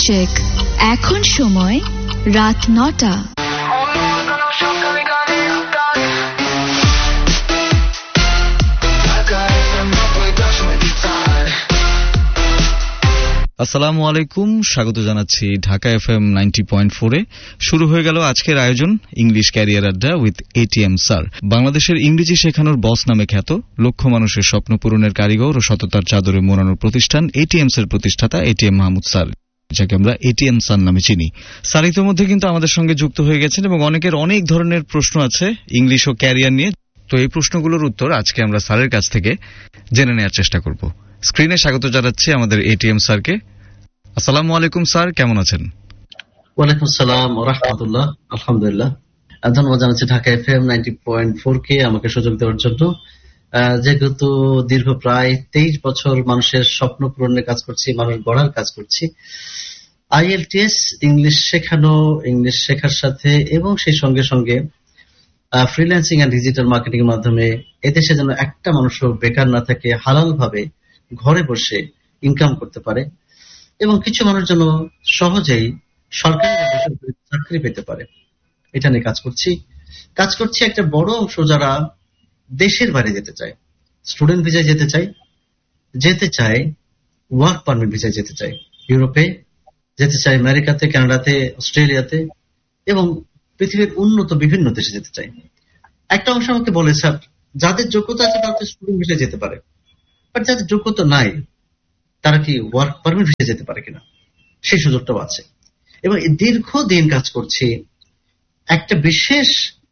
Check. এখন সময় রাত 9টা। আসসালামু আলাইকুম, স্বাগত জানাচ্ছি ঢাকা এফএম 90.4 এ। শুরু হয়ে গেল আজকের আয়োজন ইংলিশ ক্যারিয়ার আড্ডা উইথ এটিএম স্যার। বাংলাদেশের ইংরেজি শেখানোর বস নামে খ্যাত, লক্ষ মানুষের স্বপ্ন পূরণের কারিগর ও সততার চাদরে মোড়ানোর প্রতিষ্ঠান এটিএমস এর প্রতিষ্ঠাতা এটিএম মাহমুদ স্যার, যাকে আমরা এটিএম স্যার নামে চিনি। স্যার ইতিমধ্যে কিন্তু আমাদের সঙ্গে যুক্ত হয়ে গেছেন এবং অনেকের অনেক ধরনের প্রশ্ন আছে ইংলিশ ও ক্যারিয়ার নিয়ে। তো এই প্রশ্নগুলোর উত্তর আজকে আমরা স্যারের কাছ থেকে জেনে নেওয়ার চেষ্টা করব। স্ক্রিনে স্বাগত জানাচ্ছি আমাদের এটিএম স্যারকে। আসসালামু আলাইকুম স্যার, কেমন আছেন? ওয়ালাইকুম আসসালাম ওয়া রাহমাতুল্লাহ। আলহামদুলিল্লাহ। ধন্যবাদ জানাচ্ছি ঢাকা এফএম 90.4 কে আমাকে সুযোগ দেওয়ার জন্য। যেহেতু দীর্ঘ প্রায় 23 বছর মানুষের স্বপ্ন পূরণের কাজ করছি, মানুষ গড়ার কাজ করছি। আইএলটিএস ইংলিশ শেখানো, ইংলিশ শেখার সাথে এবং সেই সঙ্গে সঙ্গে ফ্রিল্যান্সিং এন্ড ডিজিটাল মার্কেটিং এর মাধ্যমে এদেশে যেন একটা মানুষও বেকার না থাকে, হালাল ভাবে ঘরে বসে ইনকাম করতে পারে এবং কিছু মানুষ যেন সহজেই সরকারি চাকরি পেতে পারে, এটা নিয়ে কাজ করছি। একটা বড় অংশ যারা দেশের বাইরে যেতে চায়, স্টুডেন্ট ভিসায় যেতে চায়, ওয়ার্ক পারমিট ভিসায় যেতে চায়, ইউরোপে যেতে চায়, আমেরিকাতে, কানাডাতে, অস্ট্রেলিয়াতে এবং পৃথিবীর উন্নত বিভিন্ন দেশে যেতে চায়। একটা অংশ আমাকে বলে, স্যার যাদের যোগ্যতা আছে তারা স্টুডেন্ট ভিসায় যেতে পারে, বাট যাদের যোগ্যতা নাই তারা কি ওয়ার্ক পারমিট ভিসায় যেতে পারে কিনা, সেই সুযোগটাও আছে। এবং দীর্ঘদিন কাজ করছি, একটা বিশেষ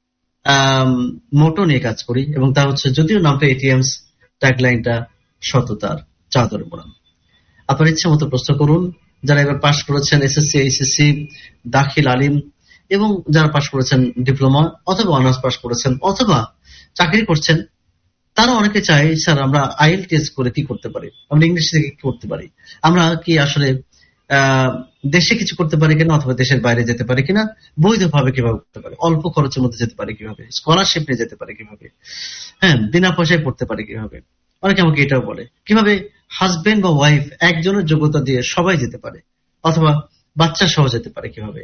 মোটো নিয়ে কাজ করি এবং তা হচ্ছে, যদিও নামটা এটিএমস, ট্যাগলাইনটা সততার চাদরে মোড়ানো। আপনার ইচ্ছা মতো প্রশ্ন করুন। যারা এবার পাশ করেছেন এসএসসি, এইচএসসি, দাখিল, আলিম এবং যারা পাশ করেছেন ডিপ্লোমা অথবা অনার্স পাশ করেছেন অথবা চাকরি করছেন, তারা অনেকে চায়, স্যার আমরা আইএলটিএস করে কি করতে পারি, আমরা ইংলিশ থেকে কি করতে পারি, আমরা কি আসলে দেশে কিছু করতে পারি কিনা অথবা দেশের বাইরে যেতে পারি কিনা, বৈধভাবে কিভাবে করতে পারি, অল্প খরচের মধ্যে যেতে পারি কিভাবে, স্কলারশিপ নিয়ে যেতে পারি কিভাবে, বিনা পয়সায় পড়তে পারি কিভাবে। অনেকে আমাকে এটাও বলে, কিভাবে হাজবেন্ড বা ওয়াইফ একজনের যোগ্যতা দিয়ে সবাই যেতে পারে অথবা বাচ্চা সহ যেতে পারে কিভাবে।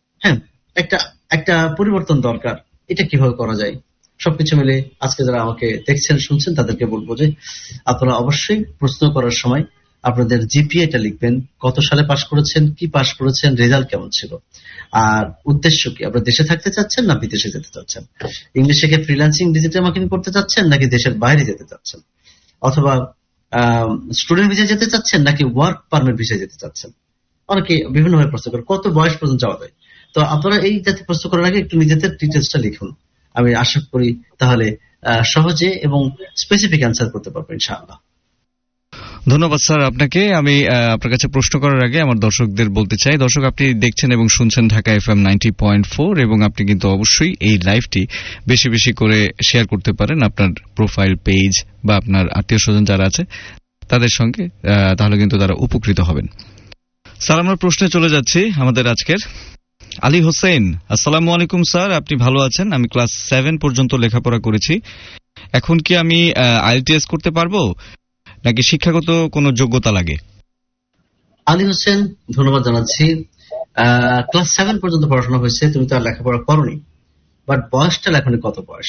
একটা পরিবর্তন দরকার, এটা কিভাবে করা যায়। সবকিছু মিলে আজকে যারা আমাকে দেখছেন, শুনছেন, তাদেরকে বলবো যে আপনারা অবশ্যই প্রশ্ন করার সময় আপনাদের জিপিএটা লিখবেন, কত সালে পাশ করেছেন, কি পাশ করেছেন, রেজাল্ট কেমন ছিল, আর উদ্দেশ্য কি, আপনারা দেশে থাকতে চাচ্ছেন না বিদেশে যেতে চাচ্ছেন, ইংলিশ শিখে ফ্রিল্যান্সিং ডিজিটাল মার্কেটিং করতে চাচ্ছেন নাকি দেশের বাইরে যেতে চাচ্ছেন, অথবা স্টুডেন্ট ভিসায় যেতে চাচ্ছেন নাকি ওয়ার্ক পারমিট ভিসায় যেতে চাচ্ছেন। অনেকে বিভিন্নভাবে প্রশ্ন করে, কত বয়স পর্যন্ত যাওয়া যায়। তো আপনারা এই জাতীয় প্রশ্ন করার আগে একটু নিজেদের ডিটেলসটা লিখুন, আমি আশা করি তাহলে সহজে এবং স্পেসিফিক অ্যান্সার করতে পারবো ইনশাআল্লাহ। ধন্যবাদ স্যার আপনাকে। আমি আপনার কাছে প্রশ্ন করার আগে আমার দর্শকদের বলতে চাই, দর্শক আপনি দেখছেন এবং শুনছেন ঢাকা এফএম 90.4 এবং আপনি কিন্তু অবশ্যই এই লাইভটি বেশি বেশি করে শেয়ার করতে পারেন আপনার প্রোফাইল পেজ বা আপনার আত্মীয় স্বজন যারা আছে তাদের সঙ্গে, তাহলে কিন্তু তারা উপকৃত হবেন। স্যার আমরা প্রশ্নে চলে যাচ্ছি আমাদের আজকের। আলী হোসেন, আসসালামু আলাইকুম স্যার, আপনি ভালো আছেন? আমি ক্লাস 7 পর্যন্ত লেখাপড়া করেছি, এখন কি আমি আইএলটিএস করতে পারবো নাকি শিক্ষাগত কোনো যোগ্যতা লাগে? আলী হোসেন, ধন্যবাদ জানাচ্ছি। ক্লাস 7 পর্যন্ত পড়াশোনা হয়েছে, তুমি তো আর লেখাপড়া করোনি, বাট বয়সটা এখনই কত বয়স?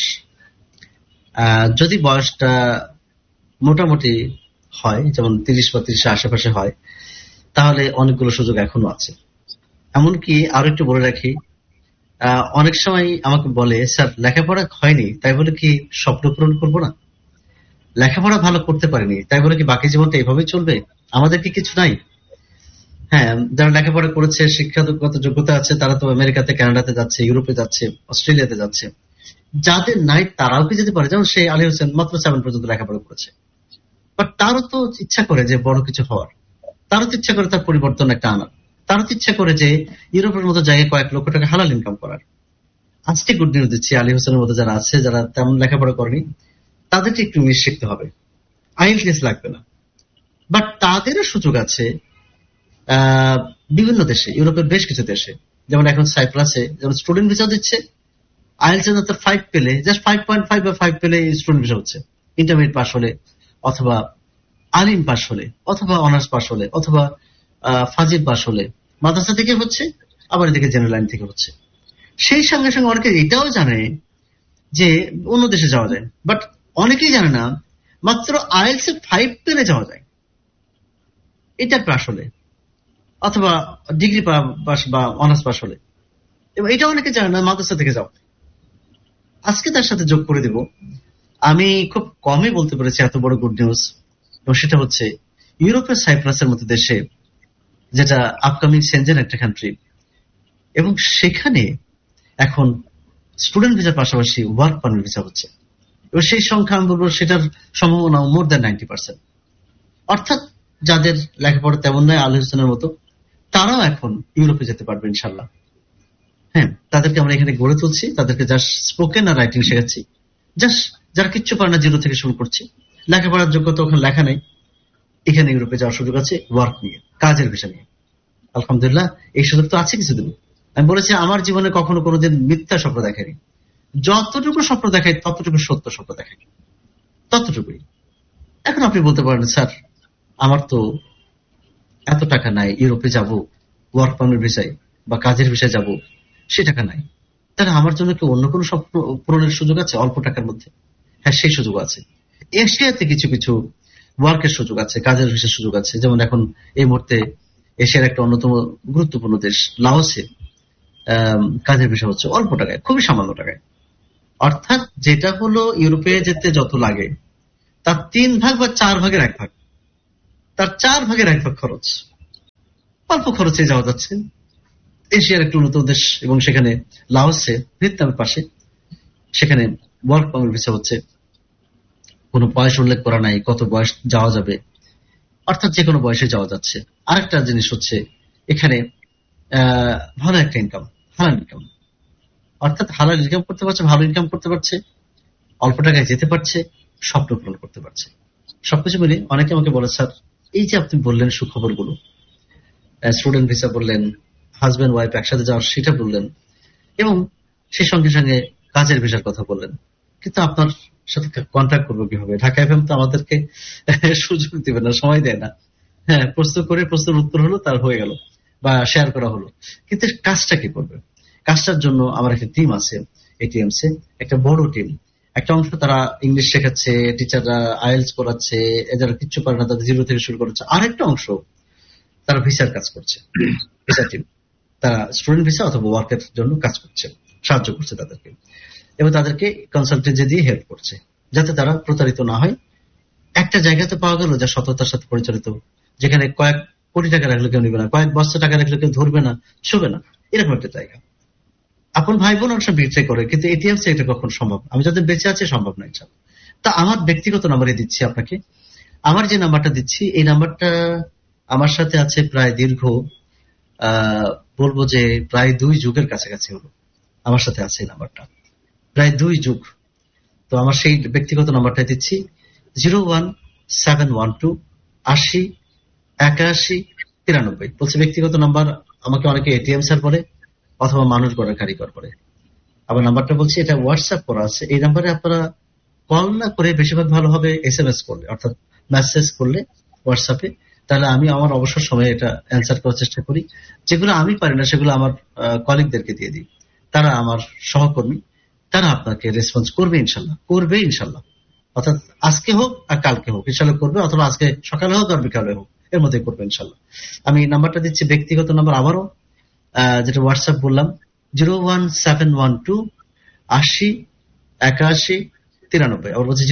যদি বয়সটা মোটামুটি হয়, যেমন 30 বা 30 আশেপাশে হয়, তাহলে অনেকগুলো সুযোগ এখনো আছে। এমনকি আরো একটু বলে রাখি, অনেক সময় আমাকে বলে, স্যার লেখাপড়া হয়নি তাই বলে কি স্বপ্ন পূরণ করবো না, লেখাপড়া ভালো করতে পারিনি তাই বলে কি বাকি জীবনটা এইভাবেই চলবে, আমাদের কি কিছু নাই? যারা লেখাপড়া করেছে, শিক্ষাগত যোগ্যতা আছে, তারা তো আমেরিকাতে, কানাডাতে যাচ্ছে, ইউরোপে যাচ্ছে, অস্ট্রেলিয়াতে যাচ্ছে। যাদের নাই তারাও কি যেতে পারে, যেমন সেই আলী হোসেন মাত্র 7 পর্যন্ত লেখাপড়া করেছে, বাট তারও তো ইচ্ছা করে যে বড় কিছু হওয়ার, তারও তো ইচ্ছা করে তার পরিবর্তন একটা আনার, তারও তো ইচ্ছা করে যে ইউরোপের মতো জায়গায় কয়েক লক্ষ টাকা হালাল ইনকাম করার। আজকে গুড নিউজ দিচ্ছি, আলী হোসেনের মতো যারা আছে, যারা তেমন লেখাপড়া করেনি, তাদেরকে একটু ইংলিশ শিখতে হবে, আইএলটিএস লাগবে না, বাট তাদেরও সুযোগ আছে বিভিন্ন দেশে, ইউরোপের বেশ কিছু দেশে, যেমন এখন সাইপ্রাসে যেমন স্টুডেন্ট ভিসা দিচ্ছে, আইএলটিএস 5 পেলে, জাস্ট 5.5 বা 5 পেলে স্টুডেন্ট ভিসা হচ্ছে, ইন্টারমিডিয়েট পাস হলে অথবা আলিম পাস হলে অথবা অনার্স পাস হলে অথবা ফাজিল পাস হলে মাদ্রাসা থেকে হচ্ছে, আবার এদিকে জেনারেল লাইন থেকে হচ্ছে। সেই সঙ্গে সঙ্গে অনেকে এটাও জানে যে অন্য দেশে যাওয়া যায়, বাট অনেকেই জানে না মাত্র আইএলটিএস 5 পেলে যাওয়া যায়। এটা আসলে অথবা ডিগ্রি পাস বা অনার্স পাস হলে, এবং এটা অনেকে জানে না মাদ্রাসা থেকে যাও। আজকে তার সাথে যোগ করে দিব, আমি খুব কমই বলতে পেরেছি এত বড় গুড নিউজ, এবং সেটা হচ্ছে ইউরোপের সাইপ্রাসের মতো দেশে, যেটা আপকামিং সেনজেন একটা কান্ট্রি, এবং সেখানে এখন স্টুডেন্ট ভিসার পাশাপাশি ওয়ার্ক পারমিট ভিসা হচ্ছে, এবং সেই সংখ্যা আমি বলবো সেটার সম্ভাবনা মোর দ্যান 90%। অর্থাৎ যাদের লেখাপড়া তেমন নয় আলী হোসেনের মতো, তারাও এখন ইউরোপে যেতে পারবে ইনশাল্লাহ। হ্যাঁ, তাদেরকে আমরা এখানে গড়ে তুলছি, তাদেরকে জাস্ট স্পোকেন আর রাইটিং শেখাচ্ছি, জাস্ট যারা কিচ্ছু পারে না জিরো থেকে শুরু করছি, লেখাপড়ার যোগ্যতা ওখানে লেখা নেই, এখানে ইউরোপে যাওয়ার সুযোগ আছে ওয়ার্ক নিয়ে, কাজের বিষয় নিয়ে। আলহামদুলিল্লাহ এই সুযোগ তো আছে কিছুদিন। আমি বলেছি আমার জীবনে কখনো কোনোদিন মিথ্যা স্বপ্ন দেখাইনি, যতটুকু স্বপ্ন দেখাই ততটুকু সত্য স্বপ্ন দেখাই, ততটুকুই। এখন আপনি বলতে পারেন স্যার আমার তো এত টাকা নাই, ইউরোপে যাব ওয়ার্ক পারমিট ভিসায় বা কাজের ভিসায় যাব, সে টাকা নাই, তাহলে আমার জন্য কি অন্য কোনো স্বপ্ন পূরণের সুযোগ আছে অল্প টাকার মধ্যে? হ্যাঁ, সেই সুযোগ আছে। এশিয়াতে কিছু কিছু ওয়ার্কের সুযোগ আছে, কাজের ভিসার সুযোগ আছে। যেমন এখন এই মুহূর্তে এশিয়ার একটা অন্যতম গুরুত্বপূর্ণ দেশ লাওসে কাজের ভিসা হচ্ছে অল্প টাকায়, খুবই সামান্য টাকায়। অর্থাৎ যেটা হলো ইউরোপে যেতে যত লাগে তার 3 ভাগ বা 4 ভাগের 1 ভাগ, তার 4 ভাগের 1 ভাগ খরচ, অল্প খরচে যাওয়া যাচ্ছে। এশিয়ার একটি উন্নত দেশ, এবং সেখানে লাওসে ভিয়েতনামের পাশে, সেখানে ওয়ার্ক পারমিট ভিসা হচ্ছে, কোনো বয়স উল্লেখ করা নাই কত বয়স যাওয়া যাবে, অর্থাৎ যে কোনো বয়সে যাওয়া যাচ্ছে। আরেকটা জিনিস হচ্ছে এখানে ভালো একটা ইনকাম, হালাল ইনকাম, অর্থাৎ হালাল ইনকাম করতে পারছে, ভালো ইনকাম করতে পারছে, অল্প টাকায় যেতে পারছে, স্বপ্ন পূরণ করতে পারছে। সবকিছু মিলে অনেকে আমাকে বলে স্যার এই যে আপনি বললেন সুখবর গুলো, স্টুডেন্ট ভিসা বললেন, হাজব্যান্ড ওয়াইফ একসাথে যাওয়ার সেটা বললেন, এবং সেই সঙ্গে সঙ্গে কাজের ভিসার কথা বললেন, কিন্তু আপনার সাথে কন্ট্যাক্ট করবো কিভাবে? ঢাকা এফএম তো আমাদেরকে সুযোগ দিবে না, সময় দেয় না। হ্যাঁ, প্রশ্ন করে প্রশ্নের উত্তর হলো, তার হয়ে গেল বা শেয়ার করা হলো, কিন্তু কাজটা কি করবে? কাজটার জন্য আমার একটা টিম আছে এটিএমস এ, একটা বড় টিম। একটা অংশ তারা ইংলিশ শেখাচ্ছে, টিচাররা আইএলটিএস পড়াচ্ছে, যারা কিচ্ছু পারে না তাদের জিরো থেকে শুরু করেছে। আরেকটা অংশ তারা ভিসার কাজ করছে, ভিসা টিম, তারা স্টুডেন্ট ভিসা অথবা ওয়ার্কের জন্য কাজ করছে, সাহায্য করছে তাদেরকে, এবং তাদেরকে কনসালটেন্সি দিয়ে হেল্প করছে যাতে তারা প্রতারিত না হয়। একটা জায়গাতে পাওয়া গেল যা সততার সাথে পরিচালিত, যেখানে কয়েক কোটি টাকা রাখলে কেউ নিবে না, কয়েক বস্তা টাকা রাখলে কেউ ধরবে না, ছুবে না, এরকম একটা জায়গা। আপন ভাই বোন অনেক সময় বিট্রে করে, কিন্তু এটিএমস এটা কখন সম্ভব? আমি যাদের বেঁচে আছে সম্ভব নয়। তা আমার ব্যক্তিগত নাম্বারে দিচ্ছি আপনাকে, আমার যে নাম্বারটা দিচ্ছি এই নাম্বারটা আমার সাথে আছে প্রায় দীর্ঘ বলবো যে প্রায় 2 যুগের কাছাকাছি হলো আমার সাথে আছে এই নাম্বারটা, প্রায় 2 যুগ। তো আমার সেই ব্যক্তিগত নাম্বারটা দিচ্ছি 01781808193। বলছে ব্যক্তিগত নাম্বার, আমাকে অনেকে এটিএম স্যার বলে অথবা মানুষ গড়ার কারিগর বলে। আবার নাম্বারটা বলছি এটা হোয়াটসঅ্যাপ করা আছে, এই নাম্বারে আপনারা কল না করে বেশিরভাগ ভালো হবে এসএমএস করলে, অর্থাৎ মেসেজ করলে হোয়াটসঅ্যাপে, তাহলে আমি আমার অবসর সময়ে এটা অ্যান্সার করার চেষ্টা করি। যেগুলো আমি পারি না সেগুলো আমার কলিগদেরকে দিয়ে দিই, তারা আমার সহকর্মী, তারা আপনাকে রেসপন্স করবে ইনশাল্লাহ, করবে ইনশাল্লাহ। অর্থাৎ আজকে হোক আর কালকে হোক ইনশাল্লাহ করবে, অথবা আজকে সকালে হোক আর বিকালে হোক, এর মধ্যে করবে ইনশাল্লাহ। আমি নাম্বারটা দিচ্ছি ব্যক্তিগত নাম্বার আবারও, যেটা হোয়াটসঅ্যাপ বললাম 01712808193। আবার বলছি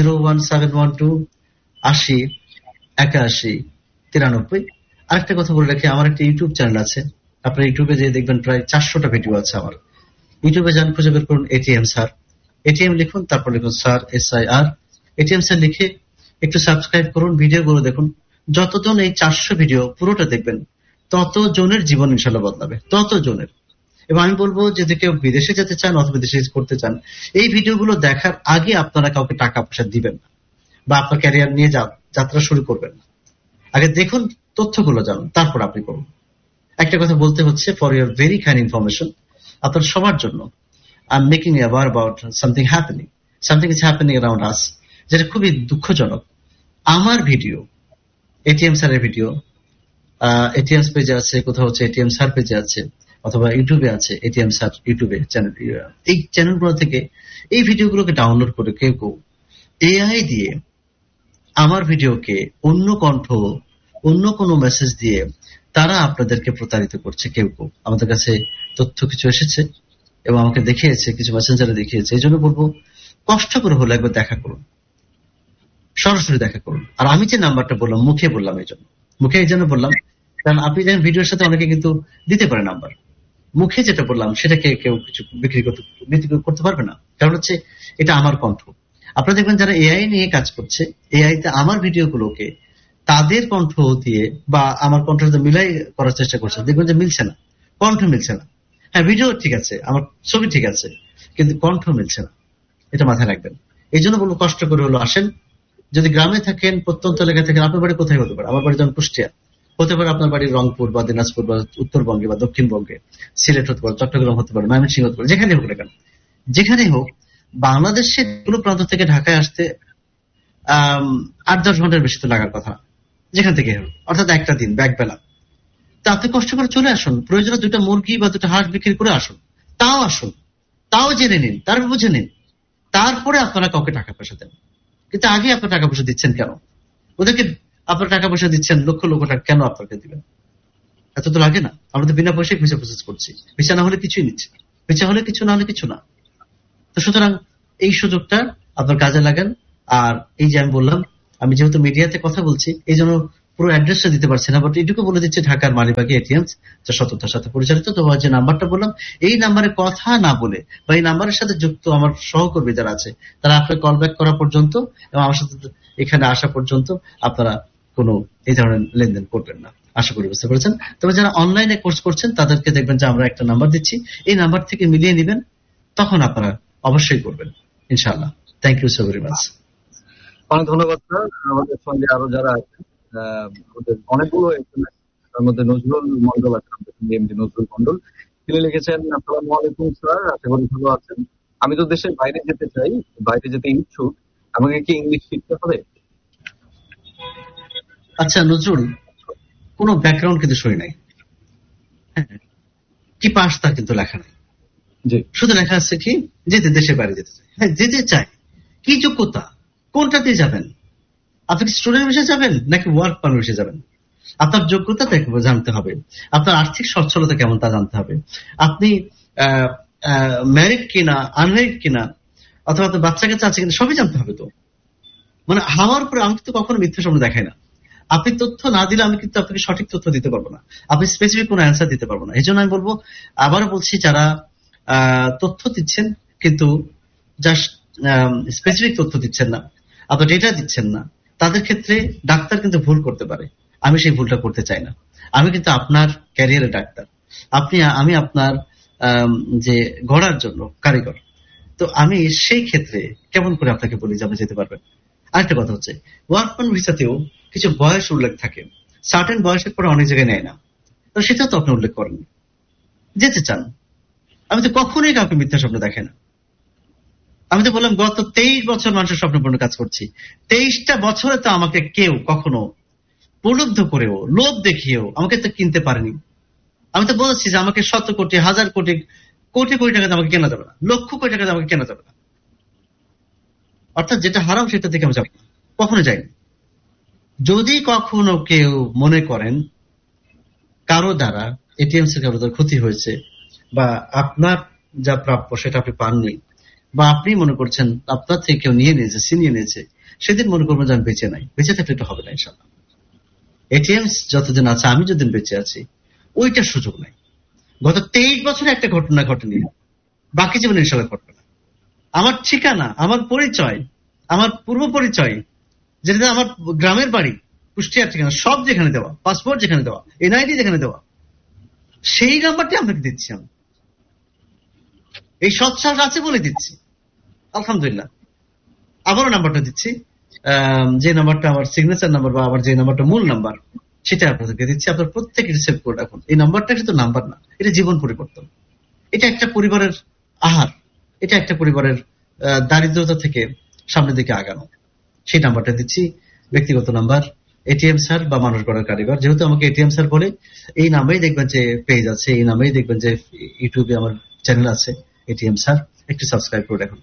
01712808193। আরেকটা কথা বলে রাখি, আমার একটা ইউটিউব চ্যানেল আছে, আপনার ইউটিউবে যে দেখবেন প্রায় 400টা ভিডিও আছে আমার। ইউটিউবে যান, খুঁজে বের করুন এটিএম স্যার, এটিএম লিখুন, তারপর লিখুন স্যার SIR, এটিএম স্যার লিখে একটু সাবস্ক্রাইব করুন, ভিডিওগুলো দেখুন। যতজন এই 400 ভিডিও পুরোটা দেখবেন তত জনের জীবন ইনশাল্লাহ বদলাবে, তত জনের। এবং আমি বলবো যদি কেউ বিদেশে যেতে চান অথবা বিদেশে করতে চান, এই ভিডিওগুলো দেখার আগে আপনারা কাউকে টাকা পয়সা দিবেন না বা আপনার ক্যারিয়ার নিয়ে যাত্রা শুরু করবেন না। আগে দেখুন, তথ্যগুলো জানুন, তারপর আপনি করুন। একটা কথা বলতে হচ্ছে, for your very kind information, আপনার সবার জন্য, I am making aware about something is happening around us, যেটা খুবই দুঃখজনক। আমার ভিডিও, এটিএম স্যারের ভিডিও এটিএমস পেজে আছে, কোথাও হচ্ছে এটিএম স্যার পেজে আছে, অথবা ইউটিউবে আছে এটিএম স্যার ইউটিউবে চ্যানেল। এই চ্যানেলগুলো থেকে এই ভিডিওগুলোকে ডাউনলোড করে কেউ কেউ এআই দিয়ে আমার ভিডিওকে অন্য কণ্ঠ, অন্য কোনো মেসেজ দিয়ে তারা আপনাদেরকে প্রতারিত করছে। কেউ কেউ আমাদের কাছে তথ্য কিছু এসেছে এবং আমাকে দেখিয়েছে, কিছু মেসেঞ্জারে দেখিয়েছে। এই জন্য বলবো, কষ্ট করে হলে একবার দেখা করুন, সরাসরি দেখা করুন। আর আমি যে নাম্বারটা বললাম, মুখে বললাম, এই জন্য বললাম কারণ আপনি দেখেন ভিডিওর সাথে অনেকে কিন্তু দিতে পারে নাম্বার। মুখে যেটা বললাম সেটাকে কেউ কিছু বিক্রি করতে পারবে না, কারণ হচ্ছে এটা আমার কণ্ঠ। আপনারা দেখবেন যারা এআই নিয়ে কাজ করছে, এআই তে আমার ভিডিওগুলোকে তাদের কণ্ঠ দিয়ে বা আমার কণ্ঠের সাথে মিলাই করার চেষ্টা করছে, দেখবেন যে মিলছে না, কণ্ঠ মিলছে না। হ্যাঁ, ভিডিও ঠিক আছে, আমার ছবি ঠিক আছে, কিন্তু কণ্ঠ মিলছে না। এটা মাথায় রাখবেন। এই জন্য বলবো, কষ্ট করে হলো আসেন। যদি গ্রামে থাকেন, প্রত্যন্ত এলাকায় থাকেন, আপনার বাড়ি কোথায় হতে পারে? আমার বাড়ি যেমন কুষ্টিয়া, হতে পারে আপনার বাড়ি রংপুর বা দিনাজপুর বা উত্তরবঙ্গে বা দক্ষিণবঙ্গে, সিলেট হতে পারে, চট্টগ্রাম হতে পারে, ময়মনসিংহ হতে পারে, যেখানে হোক না কেন, যেখানেই হোক, বাংলাদেশের কোনো প্রান্ত থেকে ঢাকায় আসতে 8-10 ঘন্টার বেশি তো লাগার কথা, যেখান থেকে হোক, অর্থাৎ একটা দিন ব্যাকবেলা। তা আপনি কষ্ট করে চলে আসুন, প্রয়োজনে 2টা মুরগি বা 2টা হাঁস বিক্রি করে আসুন, তাও জেনে নিন, তারপর বুঝে নিন, তারপরে আপনারা কাউকে টাকা পয়সা দেন। কিন্তু আগে আপনার টাকা পয়সা দিচ্ছেন কেন? ওদেরকে আপনার টাকা পয়সা দিচ্ছেন, লক্ষ লক্ষ টাকা কেন আপনাকে দিবেন? এত তো লাগে না। আমরা তো বিনা পয়সায় ভিসা প্রসেস করছি, ভিসা না হলে কিছুই নিচ্ছি, ভিসা হলে কিছু, না হলে কিছু না। তো সুতরাং এই সুযোগটা আপনার কাজে লাগান। আর এই যে আমি বললাম, আমি যেহেতু মিডিয়াতে কথা বলছি, এই জন্য পুরো অ্যাড্রেসটা দিতে পারছি না, বাট এটুকু বলে দিচ্ছি, ঢাকার মালিবাগে এটিএমস, যা সততার সাথে পরিচালিত। তো যে নাম্বারটা বললাম, এই নাম্বারে কথা না বলে বা এই নাম্বারের সাথে যুক্ত আমার সহকর্মী যারা আছে, তারা আপনাকে কল ব্যাক করা পর্যন্ত এবং আমার সাথে এখানে আসা পর্যন্ত আপনারা কোনো এই ধরনের লেনদেন করবেন না। আশা করি বুঝতে পেরেছেন। তবে যারা অনলাইনে কোর্স করছেন, তাদেরকে দেখবেন যে আমরা একটা নাম্বার দিচ্ছি, এই নাম্বার থেকে মিলিয়ে নেবেন, তখন আপনারা অবশ্যই করবেন ইনশাআল্লাহ। Thank you so very much. অনেক ধন্যবাদ স্যার। আমাদের সঙ্গে আরো যারা আছেন, আমাদের অনেকগুলো এসএমএস, তার মধ্যে নজরুল মন্ডল আছেন, এমডি নজরুল মন্ডল। তিনি লিখেছেন, আসসালামু আলাইকুম স্যার, আশা করি ভালো আছেন। আমি তো দেশের বাইরে যেতে চাই, বাইরে যেতে ইচ্ছুক, আমাকে কি ইংলিশ শিখতে হবে? আচ্ছা নজরুল, কোনো ব্যাকগ্রাউন্ড কিন্তু সই নাই, কি পাস তা কিন্তু লেখা নেই, শুধু লেখা আছে কি দেশের বাইরে যেতে চাই। হ্যাঁ, যেতে চাই, কি যোগ্যতা, কোনটাতে যাবেন? আপনি কি স্টুডেন্ট হিসেবে যাবেন নাকি ওয়ার্ক পারমিট হিসেবে যাবেন? আপনার যোগ্যতা জানতে হবে, আপনার আর্থিক সচ্ছলতা কেমন তা জানতে হবে, আপনি ম্যারিড কিনা, আনম্যারিড কিনা, অথবা আপনার বাচ্চা কাচ্চা আছে কিনা, সবই জানতে হবে। তো মানে হাওয়ার উপরে আমি কিন্তু কখনো মিথ্যা সামনে দেখাই না। আপনি তথ্য না দিলে আমি কিন্তু আপনাকে সঠিক তথ্য দিতে পারবো না, আপনি স্পেসিফিক কোনো অ্যান্সার দিতে পারবো না। এই জন্য আমি বলবো, আবারও বলছি, যারা তথ্য দিচ্ছেন কিন্তু জাস্ট স্পেসিফিক তথ্য দিচ্ছেন না, আপনার ডেটা দিচ্ছেন না, তাদের ক্ষেত্রে ডাক্তার কিন্তু ভুল করতে পারে। আমি সেই ভুলটা করতে চাই না। আমি কিন্তু আপনার ক্যারিয়ারের ডাক্তার, আমি আপনার যে গড়ার জন্য কারিগর। তো আমি সেই ক্ষেত্রে কেমন করে আপনাকে বলি যে আপনি যেতে পারবেন। আরেকটা কথা হচ্ছে, ওয়ার্ক পারমিট ভিসাতেও কিছু বয়স উল্লেখ থাকে, সার্টেন বয়সের পরে অনেক জায়গায় নেয় না, তো সেটাও তো আপনি উল্লেখ করেন। যেতে চান, আমি তো কখনোই কাউকে মিথ্যা স্বপ্ন দেখে না। আমি তো বললাম, গত 23 বছর মানুষের স্বপ্নপূর্ণ কাজ করছি, 23টা বছরে তো আমাকে কেউ কখনো প্রলুব্ধ করেও, লোভ দেখিয়েও আমাকে তো কিনতে পারেনি। আমি তো বলেছি যে আমাকে 100 কোটি, 1000 কোটি, কোটি কোটি টাকা আমাকে কেনা যাবে না, লক্ষ কোটি টাকা আমাকে কেনা যাবে না। অর্থাৎ যেটা হারাম সেটা থেকে আমি যাবো না, কখনো যাইনি। যদি কখনো কেউ মনে করেন কারো দ্বারা এটিএমস এর কারো দ্বারা ক্ষতি হয়েছে, বা আপনার যা প্রাপ্য সেটা আপনি পাননি, বা আপনি মনে করছেন আপনার থেকে কেউ নিয়ে নিয়েছে, ছিনিয়ে নিয়েছে, সেদিন মনে করবেন যে আমি বেঁচে নাই। বেঁচে থাকলে এটা হবে না ইনশাআল্লাহ। এটিএমস যতদিন আছে, আমি যতদিন বেঁচে আছি, ওইটার সুযোগ নাই। গত 23 বছরে একটা ঘটনা ঘটেনি, বাকি জীবনে ইনশাআল্লাহ ঘটবে না। আমার ঠিকানা, আমার পরিচয়, আমার পূর্ব পরিচয়, যেটা আমার গ্রামের বাড়ি, কুষ্টিয়ার ঠিকানা, সব যেখানে দেওয়া, পাসপোর্ট যেখানে দেওয়া, এনআইডি যেখানে দেওয়া, সেই নাম্বারটি আপনাকে দিচ্ছি। আমি এই সৎসাহস আছে বলে দিচ্ছি, আলহামদুলিল্লাহ। আবারও নাম্বারটা দিচ্ছি, যে নাম্বারটা আমার সিগনেচার নাম্বার বা আমার যে নাম্বারটা মূল নাম্বার, সেটা আপনাদেরকে দিচ্ছি। আপনার প্রত্যেকে রিসেভ করে রাখুন। এই নাম্বারটা কিন্তু নাম্বার না, এটা জীবন পরিবর্তন। এটা একটা পরিবারের আহার, এটা একটা পরিবারের দারিদ্রতা থেকে সামনের দিকে আগানো। সেই নাম্বারটা দিচ্ছি, ব্যক্তিগত নাম্বার, এটিএম স্যার বা মানুষ গড়ার কারিগর। যেহেতু আমাকে এটিএম স্যার বলে, এই নামেই দেখবেন যে পেজ আছে, এই নামেই দেখবেন যে ইউটিউবে আমার চ্যানেল আছে এটিএম স্যার, একটু সাবস্ক্রাইব করে রাখুন।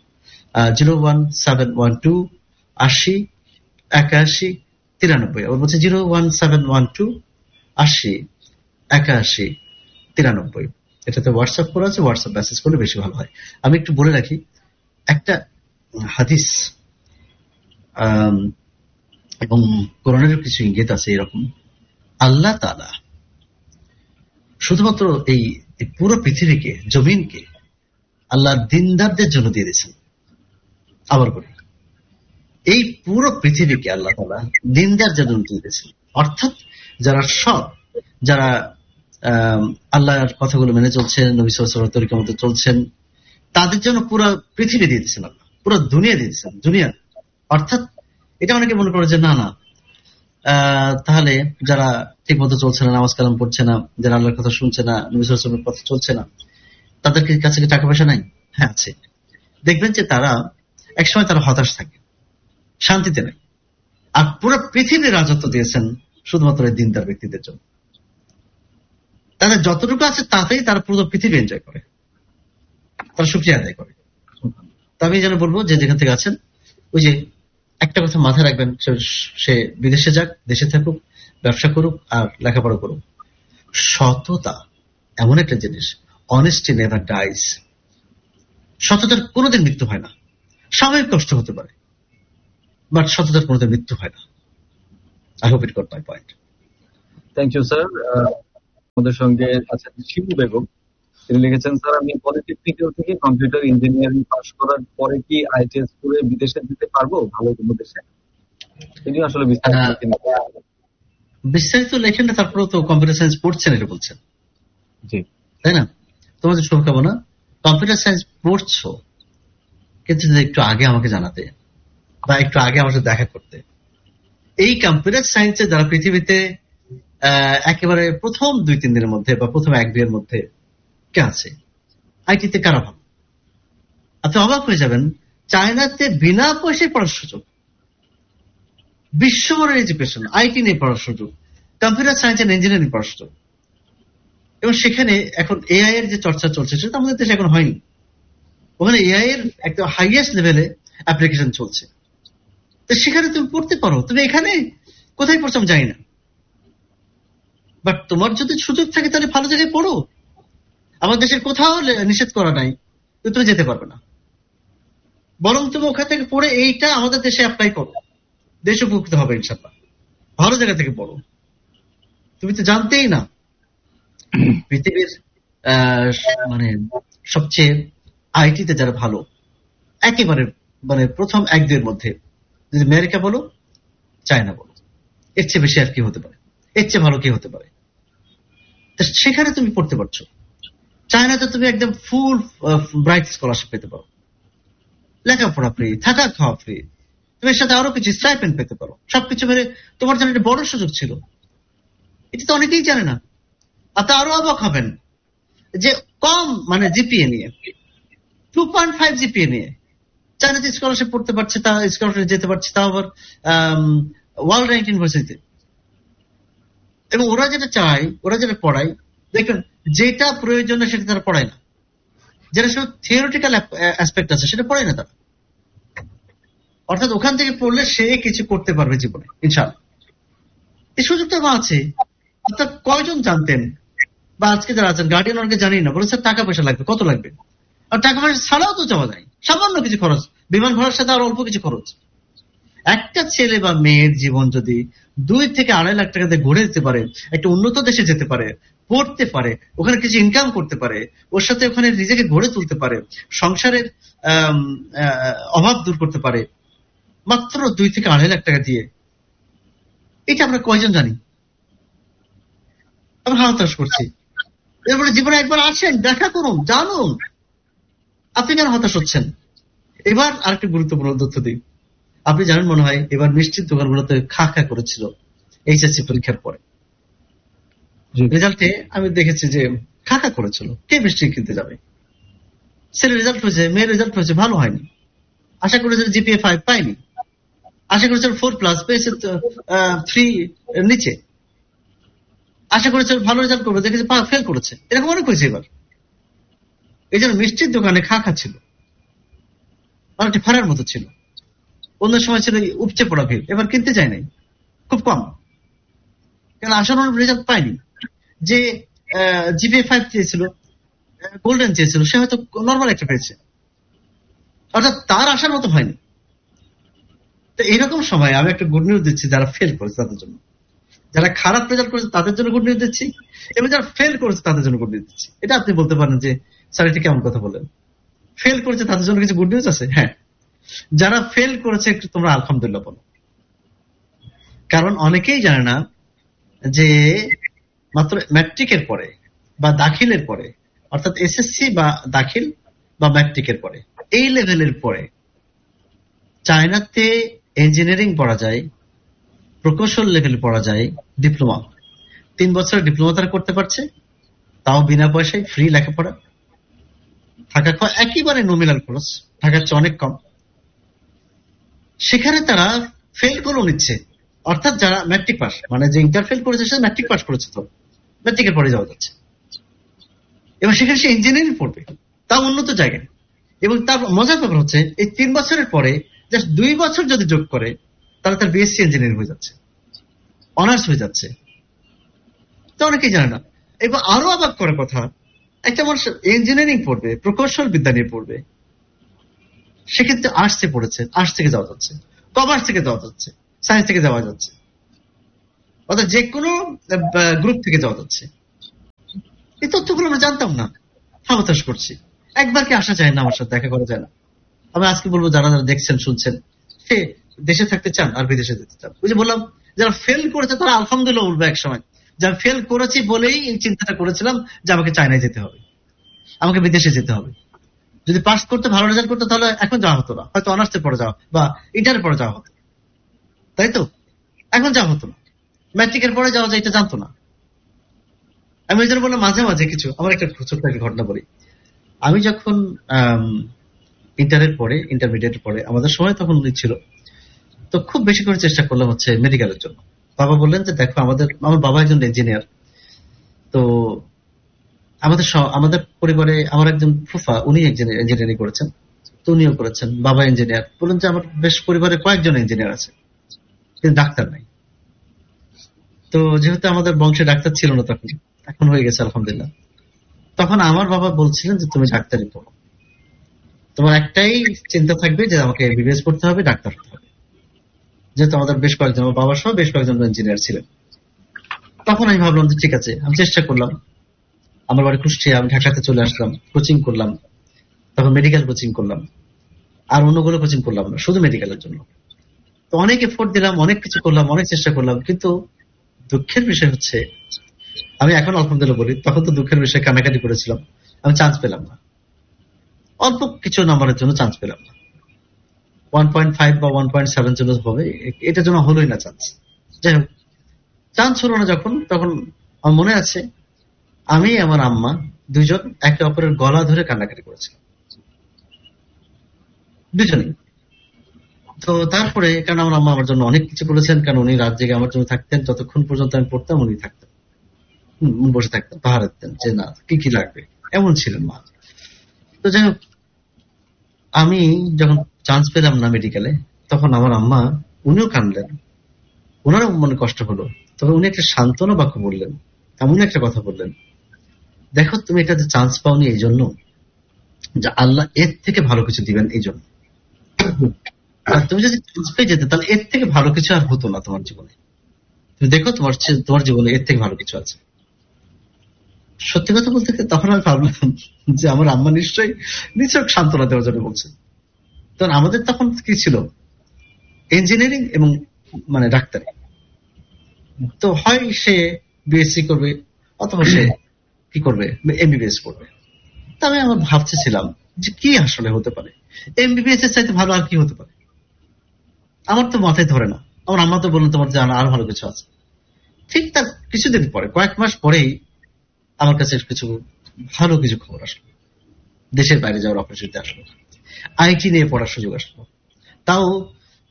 01712 80 81 93। আবার বলছে 01712 80 81 93। এটাতে হোয়াটসঅ্যাপ করা আছে, হোয়াটসঅ্যাপ মেসেজ করলে বেশি ভালো হয়। আমি একটু বলে রাখি একটা হাদিস এবং কোরআনের কিছু ইঙ্গিত আছে এরকম। আল্লাহ তাআলা শুধুমাত্র এই পুরো পৃথিবীকে, জমিনকে আল্লাহ দিনদারদের জন্য দিয়ে দিয়েছেন। আবার বলি, এই পুরো পৃথিবীকে আল্লাহ তাআলা দিনদার জন্য দিয়ে দিয়েছেন, অর্থাৎ যারা সৎ, যারা আল্লাহর কথাগুলো মেনে চলছেন, নবী সাল্লাল্লাহু আলাইহি ওয়াসাল্লামের তরিকা মতো চলছেন, তাদের জন্য পুরো পৃথিবী দিয়ে দিয়েছেন আল্লাহ, পুরো দুনিয়া দিয়ে দিয়েছেন। দুনিয়া অর্থাৎ এটা অনেকে মনে করে যে না না, তাহলে যারা ঠিক মতো চলছে না, নামাজ কালাম পড়ছে না, যারা আল্লাহর কথা শুনছে না, নবী সাল্লাল্লাহু আলাইহি ওয়াসাল্লামের কথা চলছে না, তাদের কাছে কি টাকা পয়সা নাই? হ্যাঁ আছে। দেখবেন যে তারা একসময় তারা হতাশ থাকে, শান্তিতে নেই। আর পুরো পৃথিবীর রাজত্ব দিয়েছেন শুধুমাত্র এই দিনদার ব্যক্তিদের জন্য। তাদের যতটুকু আছে তাতেই তারা পুরো পৃথিবী এনজয় করে, তারা শুকরিয়া আদায় করে। তো আমি যেন বলবো যে যেখান থেকে আছেন, ওই যে একটা কথা মাথায় রাখবেন, সে বিদেশে যাক, দেশে থাকুক, ব্যবসা করুক আর লেখাপড়া করুক, সততা এমন একটা জিনিস, অনেস্টি নেভার ডাইজ। সততার কোনোদিন মৃত্যু হয় না। সাময়িক কষ্ট হতে পারে, বাট সততার কোনোদিন মৃত্যু হয় না। I hope it got my point. Thank you sir. আমাদের সঙ্গে আছেন শিবু বেগম। তিনি লিখেছেন, স্যার আমি পলিটেকনিক্যাল থেকে কম্পিউটার ইঞ্জিনিয়ারিং পাস করার পরে কি আইটিএস করে বিদেশে যেতে পারবো, ভালো কোনো দেশে? তিনি আসলে বিস্তারিত লেখেন না, তারপরে তো কম্পিউটার সায়েন্স পড়ছেন এটা বলছেন, জি তাই না? তোমাদের শুভকামনা। কম্পিউটার সায়েন্স পড়ছো, কিন্তু একটু আগে আমাকে জানাতে বা একটু আগে আমার সাথে দেখা করতে। এই কম্পিউটার সায়েন্সে যারা পৃথিবীতে একেবারে প্রথম 2-3 দিনের মধ্যে বা প্রথম 1-2 এর মধ্যে কে আছে, আইটিতে কারা ভালো? আপনি অবাক হয়ে যাবেন, চায়নাতে বিনা পয়সায় পড়ার সুযোগ, বিশ্বমানের এডুকেশন, আইটি নিয়ে পড়ার সুযোগ, কম্পিউটার সায়েন্স এন্ড ইঞ্জিনিয়ারিং পড়ার সুযোগ। এবং সেখানে এখন এআই এর যে চর্চা চলছে সেটা আমাদের দেশে এখন হয়নি। ওখানে এআই এর একদম হাইয়েস্ট লেভেলে অ্যাপ্লিকেশন চলছে। তো সেখানে তুমি পড়তে পারো, তুমি এখানে কোথায় পড়ছো আমি জানি না, বাট তোমার যদি সুযোগ থাকে তাহলে ভালো জায়গায় পড়ো। আমার দেশের কোথাও নিষেধ করা নাই তো তুমি যেতে পারবে না, বরং তুমি ওখান থেকে পড়ে এইটা আমাদের দেশে অ্যাপ্লাই করো, দেশ উপকৃত হবে ইনশাল্লাহ। ভালো জায়গা থেকে পড়ো। তুমি তো জানতেই না পৃথিবীর মানে সবচেয়ে আইটিতে যারা ভালো, একেবারে মানে প্রথম 1-2 এর মধ্যে, যদি আমেরিকা বলো, চায়না বলো, এর চেয়ে বেশি আর কি হতে পারে, এর চেয়ে ভালো কি হতে পারে? সেখানে তুমি পড়তে পারছো। চায়নাতে তুমি একদম ফুল ব্রাইট স্কলারশিপ পেতে পারো, লেখাপড়া ফ্রি, থাকা খাওয়া ফ্রি, তুমি এর সাথে আরো কিছু স্টাইপেন্ড পেতে পারো, সবকিছু মেরে তোমার জন্য একটা বড় সুযোগ ছিল। এটা তো অনেকেই জানে না। আপনি আরো অবাক হবেন যে কম মানে জিপিএ নিয়ে 2.5 জিপিএ নিয়ে চায়নাতে স্কলারশিপ পড়তে পারছে, তা স্কলারশিপ যেতে পারছে, তাও আবার ওয়ার্ল্ড র্যাঙ্ক ইউনিভার্সিটিতে। এবং ওরা যেটা চায়, ওরা যেটা পড়ায়, দেখবেন যেটা প্রয়োজন সেটা তারা পড়ায় না, যেটা শুধু থিওরিটিক্যাল অ্যাসপেক্ট আছে সেটা পড়ায় না তারা। অর্থাৎ ওখান থেকে পড়লে সে কিছু করতে পারবে জীবনে ইনশাআল্লাহ। এই সুযোগটা আছে। আপনার কয়জন জানতেন, বা আজকে যারা আছেন গার্ডিয়ান অনেকে জানি না, বলে স্যার টাকা পয়সা লাগবে, কত লাগবে? আর টাকা পয়সা ছাড়াও তো যাওয়া যায়, সামান্য কিছু খরচ, বিমান ভাড়ার সাথে আর অল্প কিছু খরচ। একটা ছেলে বা মেয়ের জীবন যদি 2 থেকে 2.5 লাখ টাকাতে গড়ে দিতে পারে, একটা উন্নত দেশে যেতে পারে, পড়তে পারে, ওখানে কিছু ইনকাম করতে পারে, ওর সাথে ওখানে নিজেকে গড়ে তুলতে পারে, সংসারের অভাব দূর করতে পারে, মাত্র 2 থেকে 2.5 লাখ টাকা দিয়ে, এটা আমরা কয়জন জানি? আমরা হতাশ করছি। এরপরে জীবনে একবার আসেন, দেখা করুন, জানুন। আপনি কেন হতাশ হচ্ছেন? এবার আরেকটা গুরুত্বপূর্ণ তথ্য দিই। আপনি জানেন মনে হয় এবার মিষ্টির দোকানগুলোতে খা খা করেছিল এইচএসসি পরীক্ষার পরে। রেজাল্টে আমি দেখেছি যে খা খা করেছিল। কে মিষ্টি কিনতে যাবে? ছেলের রেজাল্ট হয়েছে, মেয়ের রেজাল্ট হয়েছে, ভালো হয়নি। আশা করেছিল জিপিএ 5 পাইনি। আশা করেছিল 4+ পেয়েছে 3 নিচে। আশা করেছিল ভালো রেজাল্ট করবে, দেখেছে ফেল করেছে। এরকম অনেক হয়েছে এবার। এই জন্য মিষ্টির দোকানে খাচ্ছিল, অনেকটা ফেরার মতো ছিল। অন্য সময় ছিল উপচে পড়া ভিড়, এবার কিনতে চায় নাই, খুব কম। কেন আশানুরূপ রেজাল্ট পায়নি। যে জিপিএ 5 চেয়েছিল, গোল্ডেন চেয়েছিল, সে হয়তো নর্মাল একটা পেয়েছে, অর্থাৎ তার আশার মতো হয়নি। তো এইরকম সময় আমি একটা গুড নিউজ দিচ্ছি যারা ফেল করেছে তাদের জন্য। যারা খারাপ রেজাল্ট করেছে তাদের জন্য গুড নিউজ দিচ্ছি, এবং যারা ফেল করেছে তাদের জন্য গুড নিউজ দিচ্ছি। এটা আপনি বলতে পারেন যে স্যার এটা কেমন কথা বলেন, ফেল করেছে তাদের জন্য কিছু গুড নিউজ আছে? হ্যাঁ, যারা ফেল করেছে একটু তোমরা আলহামদুলিল্লাহ বলো। কারণ অনেকেই জানে না যে মাত্র ম্যাট্রিকের পরে বা দাখিলের পরে, অর্থাৎ এসএসসি বা দাখিল বা ম্যাট্রিকের পরে, এই লেভেলের পরে চায়নাতে ইঞ্জিনিয়ারিং পড়া যায়, প্রকৌশল লেভেল পড়া যায়, ডিপ্লোমা। 3 বছরের ডিপ্লোমা তারা করতে পারছে, তাও বিনা পয়সায়, ফ্রি লেখাপড়া, থাকা খাওয়া একেবারে নমিনাল খরচ, ঢাকার চেয়ে অনেক কম। সেখানে তারা ফেল করেও নিচ্ছে, অর্থাৎ যারা ম্যাট্রিক পাস, মানে যে ইন্টার ফেল করেছে সে ম্যাট্রিক পাস করেছে, তো ম্যাট্রিকের পরে যাওয়া যাচ্ছে। এবং সেখানে সে ইঞ্জিনিয়ারিং পড়বে, তাও উন্নত জায়গায়। এবং তার মজার ব্যাপার হচ্ছে এই 3 বছরের পরে জাস্ট 2 বছর যদি যোগ করে তাহলে তার বিএসসি ইঞ্জিনিয়ারিং হয়ে যাচ্ছে, অনার্স হয়ে যাচ্ছে। তো অনেকেই জানে না। এবং আরো অবাক করার কথা, একটা মানুষ ইঞ্জিনিয়ারিং পড়বে, প্রকৌশল বিদ্যা নিয়ে পড়বে, সেক্ষেত্রে আর্টসে পড়েছে, আর্টস থেকে যাওয়া যাচ্ছে, কমার্স থেকে যাওয়া যাচ্ছে, সায়েন্স থেকে যাওয়া যাচ্ছে, অর্থাৎ যে কোনো গ্রুপ থেকে যাওয়া যাচ্ছে। এই তথ্যগুলো আমরা জানতাম না, হাবাতাস করছি। একবার কি আসা যায় না, আমার সাথে দেখা করা যায় না? আমি আজকে বলবো যারা যারা দেখছেন শুনছেন, সে দেশে থাকতে চান আর বিদেশে যেতে চান। ওই যে বললাম, যারা ফেল করেছে তারা আলহামদুলিল্লাহ বলবে এক সময়, যারা ফেল করেছি বলেই এই চিন্তাটা করেছিলাম যে আমাকে চায়নায় যেতে হবে, আমাকে বিদেশে যেতে হবে। যদি পাস করতে, ভালো রেজাল্ট করতে, তাহলে এখন যাওয়া হতো না, হয়তো অনার্সে পড়ে যাওয়া বা ইন্টারের পরে যাওয়া হতো, তাই তো? এখন যাওয়া হতো না, ম্যাট্রিকের পরে যাওয়া যায় এটা জানতো না। আমি ওই জন্য বললাম মাঝে মাঝে কিছু, আমার একটা ছোট্ট একটা ঘটনা বলি। আমি যখন ইন্টারের পরে, ইন্টারমিডিয়েটের পরে, আমাদের সময় তখন ছিল, তো খুব বেশি করে চেষ্টা করলাম হচ্ছে মেডিকেলের জন্য। বাবা বললেন যে দেখো, আমার বাবা একজন ইঞ্জিনিয়ার, তো আমাদের পরিবারে আমার একজন ফুফা, উনি ইঞ্জিনিয়ারিং করেছেন, তো উনিও করেছেন, বাবা ইঞ্জিনিয়ার। বললেন যে আমার বেশ পরিবারে কয়েকজন ইঞ্জিনিয়ার আছে, কিন্তু ডাক্তার নাই। তো যেহেতু আমাদের বংশে ডাক্তার ছিল না তখন, এখন হয়ে গেছে আলহামদুলিল্লাহ। তখন আমার বাবা বলছিলেন যে তুমি ডাক্তারি পড়ো, তোমার একটাই চিন্তা থাকবে যে আমাকে এমবিবিএস পড়তে হবে, ডাক্তার হতে হবে। যেহেতু আমাদের বেশ কয়েকজন, আমার বাবা সহ বেশ কয়েকজন ইঞ্জিনিয়ার ছিলেন। তখন আমি ভাবলাম যে ঠিক আছে, আমি চেষ্টা করলাম। আমার বাড়ি কুষ্টিয়া, আমি ঢাকাতে চলে আসলাম, কোচিং করলাম, তখন মেডিকেল কোচিং করলাম, আর অন্যগুলো কোচিং করলাম না, শুধু মেডিকেলের জন্য। তো অনেক এফোর্ট দিলাম, অনেক কিছু করলাম, অনেক চেষ্টা করলাম, কিন্তু দুঃখের বিষয় হচ্ছে, আমি এখন আলহামদুলিল্লাহ বলি, তখন তো দুঃখের বিষয়, কান্নাকাটি করেছিলাম, আমি চান্স পেলাম না। অল্প কিছু নাম্বারের জন্য চান্স পেলাম না। 1.5 বা 1.7 জন্য হবে, এটার জন্য হলোই না চান্স। যাই হোক, চান্স হলো না যখন, তখন আমার মনে আছে আমি আমার আম্মা দুজন একে অপরের গলা ধরে কান্নাকাটি করেছিলাম, দুজনেই। তো তারপরে, কারণ আমার আম্মা আমার জন্য অনেক কিছু করেছেন, কারণ উনি রাত জেগে আমার জন্য থাকতেন, যতক্ষণ পর্যন্ত আমি পড়তাম উনি থাকতেন, বসে থাকতেন, পাহারা দিতেন যে না কি কি লাগবে, এমন ছিলেন মা। তো যাই হোক, আমি যখন চান্স পেলাম না মেডিকেলে, তখন আমার আম্মা, উনিও কাঁদলেন, ওনারও মনে কষ্ট হলো। তবে উনি একটা সান্ত্বনা বাক্য বললেন, এমন একটা কথা বললেন, দেখো তুমি এটাতে চান্স পাওনি এই জন্য যে আল্লাহ এর থেকে ভালো কিছু দিবেন এই জন্য। আর তুমি যদি চান্স পেয়ে যেতে, তাহলে এর থেকে ভালো কিছু আর হতো না তোমার জীবনে। তুমি দেখো তোমার জীবনে এর থেকে ভালো কিছু আছে। সত্যি কথা বলতে তখন আমি ভাবলাম যে আমার আম্মা নিশ্চয়ই সান্ত্বনা দেওয়ার জন্য বলছে। তখন আমাদের তখন কি ছিল, ইঞ্জিনিয়ারিং এবং মানে ডাক্তারি। তো হয় সে বিএসসি করবে, অথবা সে কি করবে, এমবিবিএস করবে। তা আমি আমার ভাবতেছিলাম যে কি আসলে হতে পারে, এমবিবিএস এর চাইতে ভালো আর কি হতে পারে। আমার তো মাথায় ধরে না। আমার আম্মা তো বললেন তোমার জানা আর ভালো কিছু আছে। ঠিক তার কিছুদিন পরে, কয়েক মাস পরেই আমার কাছে কিছু ভালো কিছু খবর আসলো, দেশের বাইরে যাওয়ার অপরচুনিটি আসলো, আইটি নিয়ে পড়ার সুযোগ আসলো, তাও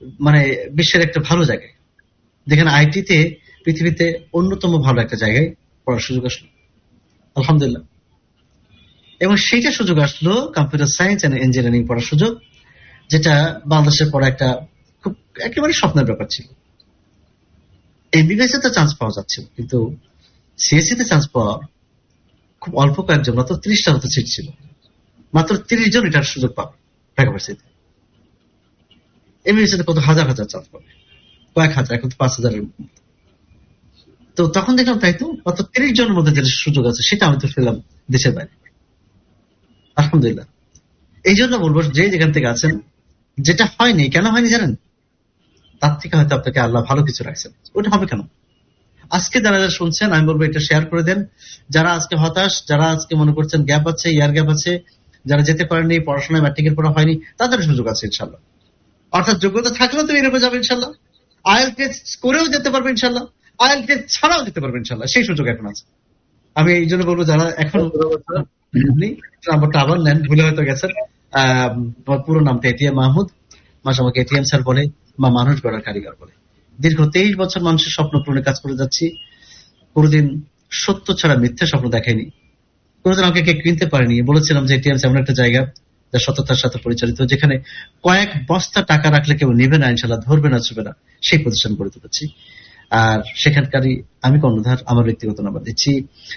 মানে বিশ্বের একটা ভালো জায়গায়, যেখানে আইটিতে পৃথিবীতে অন্যতম ভালো একটা জায়গায় পড়ার সুযোগ আসলো, আলহামদুলিল্লাহ। এবং সেইটা সুযোগ আসলো কম্পিউটার সায়েন্স এন্ড ইঞ্জিনিয়ারিং পড়ার সুযোগ, যেটা বাংলাদেশের পড়া একটা খুব একেবারে স্বপ্নের ব্যাপার ছিল। এমবিবিএস তে চান্স পাওয়া যাচ্ছিল, কিন্তু সিএসসি তে চান্স পাওয়া খুব অল্প কয়েকজন, মাত্র 30টার মতো সিট ছিল, মাত্র 30 জন এটার সুযোগ পাবে ঢাকা ভার্সিটিতে। এমবিবিএস কত হাজার হাজার চান্স পাবে, কয়েক হাজার, এখন তো 5,000-এর। তো তখন দেখলাম তাই তো মাত্র 30 জনের মধ্যে যেটা সুযোগ আছে সেটা আমি তো ফেললাম দেশের বাইরে, আলহামদুলিল্লাহ। এই জন্য বলবো, যে যেখান থেকে আছেন, যেটা হয়নি, কেন হয়নি জানেন? তার থেকে হয়তো আপনাকে আল্লাহ ভালো কিছু রাখছেন। ওটা হবে কেন? আজকে যারা যারা শুনছেন, আমি বলবো এটা শেয়ার করে দেন। যারা আজকে হতাশ, যারা আজকে মনে করছেন গ্যাপ আছে, ইয়ার গ্যাপ আছে, যারা যেতে পারেননি, পড়াশোনায় ম্যাট্রিকের পড়া হয়নি, তাদের সুযোগ আছে ইনশাল্লাহ। অর্থাৎ যোগ্যতা থাকলেও তুমি এরকম যাবে ইনশাল্লাহ, আইএলটিএস টেস্ট করেও যেতে পারবে ইনশাল্লাহ, আইএলটিএস টেস্ট ছাড়াও যেতে পারবে ইনশাল্লাহ। সেই সুযোগ এখন আছে। আমি এই জন্য বলবো, যারা এখন নাম্বারটা আবার নেন, ভুলে হয়তো গেছেন। আমার পুরো নামটা এটিএম মাহমুদ, মাস আমাকে এটিএম স্যার বলে, বা মানুষ গড়ার কারিগর বলে। দীর্ঘ 23 বছর মানুষের স্বপ্ন পূরণে কাজ করে যাচ্ছি। কোনোদিন সত্য ছাড়া মিথ্যে স্বপ্ন দেখাইনি, কোনোদিন আমাকে কে কিনতে পারেনি। বলেছিলাম যে এটিএম এমন একটা জায়গা যা সততার সাথে পরিচালিত, যেখানে কয়েক বস্তা টাকা রাখলে কেউ নেবে না, ইনশাল্লাহ ধরবে না, ছুবে না, সেই প্রতিষ্ঠান গড়ে তুলেছি। আর সেখানকারই আমি কর্ণধার। আমার ব্যক্তিগত নাম্বার দিচ্ছি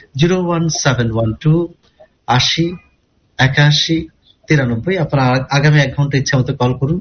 01712808193। আপনারা আগামী 1 ঘন্টা ইচ্ছা মতো কল করুন,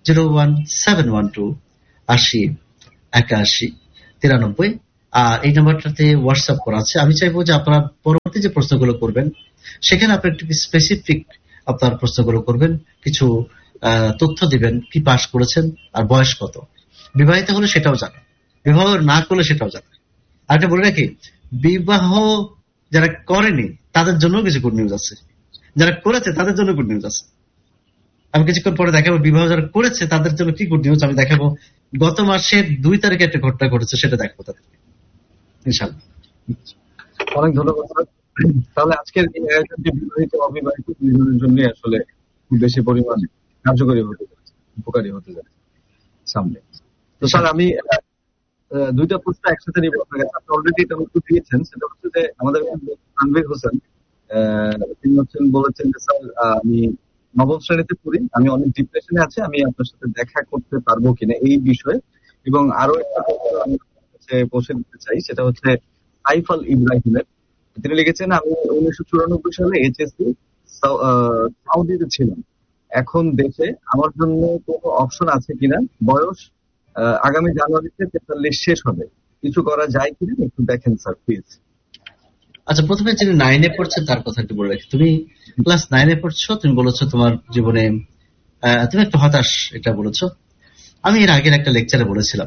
01712808193। আর এই নাম্বারটাতে হোয়াটসঅ্যাপ করা আছে। আমি চাইবো যে আপনারা পরবর্তী যে প্রশ্নগুলো করবেন, সেখানে আপনি একটু স্পেসিফিক আপনার প্রশ্নগুলো করবেন, কিছু তথ্য দিবেন, কি পাশ করেছেন আর বয়স কত, বিবাহিত হলে সেটাও জানেন, বিবাহ না করলে সেটাও জানেন। আর একটা বলে রাখি, বিবাহ যারা করেনি তাদের জন্য কিছু গুড নিউজ আছে, যারা করেছে তাদের জন্য গুড নিউজ আছে। আমি কিছুক্ষণ পরে দেখাবো বিবাহ যারা করেছে তাদের জন্য কি গুড নিউজ আমি দেখাবো। গত মাসের 2 তারিখে একটা ঘটনা ঘটেছে, সেটা দেখাবো তাদেরকে ইনশাআল্লাহ। অনেক ধন্যবাদ স্যার। তাহলে আজকের এই আয়োজনটি বিবাহিত অবিবাহিত দুজনের জন্য আসলে খুব বেশি পরিমাণে কার্যকরী হতে যাচ্ছে, উপকারী হতে যাচ্ছে সামনে। তো স্যার, আমি 2টা প্রশ্ন একসাথে নিব। আপনি অলরেডি এটা উত্তর দিয়েছেন, সেটা হচ্ছে যে আমাদের তানভীর হোসেন তিনি বলেছেন যে স্যার, আমি 9ম শ্রেণীতে পড়ি, আমি অনেক ডিপ্রেশনে আছি, আমি আপনার সাথে দেখা করতে পারবো কিনা এই বিষয়ে। এবং আরো একটা প্রশ্ন আমি পৌঁছে দিতে চাই, সেটা হচ্ছে সাইফ আল ইব্রাহিমের। তিনি লিখেছেন, আমি 1994 সালে এইচএসসি সৌদিতে ছিলাম, এখন দেশে, আমার জন্য কোনো অপশন আছে কিনা, বয়স আগামী জানুয়ারিতে 43 শেষ হবে, কিছু করা যায় কিনা একটু দেখেন স্যার প্লিজ। আচ্ছা, প্রথমে যিনি 9-এ পড়ছে তার কথা একটু বলে রাখি। তুমি ক্লাস 9-এ পড়ছো, তুমি বলেছো তোমার জীবনে তুমি একটু হতাশ, এটা বলেছো। আমি এর আগের একটা লেকচারে বলেছিলাম,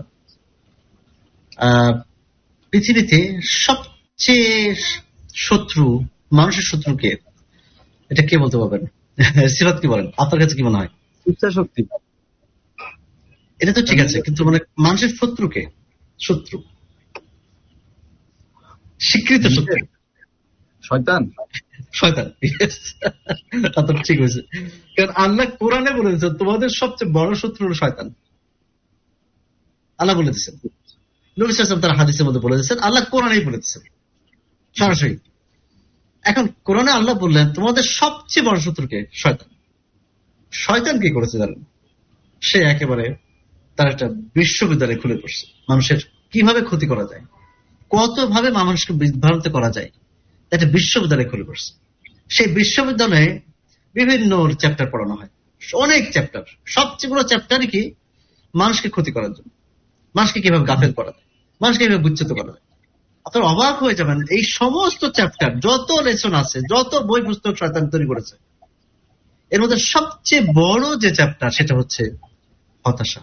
পৃথিবীতে সবচেয়ে শত্রু, মানুষের শত্রুকে, এটা কে বলতে পারবেন? সিরাত কি বলেন, আপনার কাছে কি মনে হয়? ইচ্ছা শক্তি। এটা তো ঠিক আছে, কিন্তু মানে মানুষের শত্রুকে, শত্রু স্বীকৃত শত্রু শয়তান। শয়তান, আপনার ঠিক হয়েছে। কারণ আল্লাহ কোরআনে বলেছেন তোমাদের সবচেয়ে বড় শত্রু হলো শয়তান। আল্লাহ বলে দিচ্ছেন, নবী সাল্লাল্লাহু আলাইহি ওয়াসাল্লাম তার হাদিসের মধ্যে বলে দিচ্ছেন, আল্লাহ কোরআনেই বলে দিচ্ছেন সরাসরি। এখন কোরআনে আল্লাহ বললেন তোমাদের সবচেয়ে বড় শত্রুকে শয়তান। শয়তান কি করেছে জানেন? সে একেবারে তার একটা বিশ্ববিদ্যালয় খুলে পড়ছে, মানুষের কিভাবে ক্ষতি করা যায়, কতভাবে মানুষকে বিভ্রান্ত করা যায়, একটা বিশ্ববিদ্যালয় খুলে পড়ছে। সেই বিশ্ববিদ্যালয়ে বিভিন্ন চ্যাপ্টার পড়ানো হয়, অনেক চ্যাপ্টার। সবচেয়ে বড় চ্যাপ্টারই কি? মানুষকে ক্ষতি করার জন্য, মানুষকে কিভাবে গাফেল করা যায়, মানুষকে কিভাবে বিচ্যুত করা যায়। আপনারা অবাক হয়ে যাবেন, এই সমস্ত চ্যাপ্টার, যত লেসন আছে, যত বই পুস্তক শয়তান তৈরি করেছে, এর মধ্যে সবচেয়ে বড় যে চ্যাপ্টার সেটা হচ্ছে হতাশা।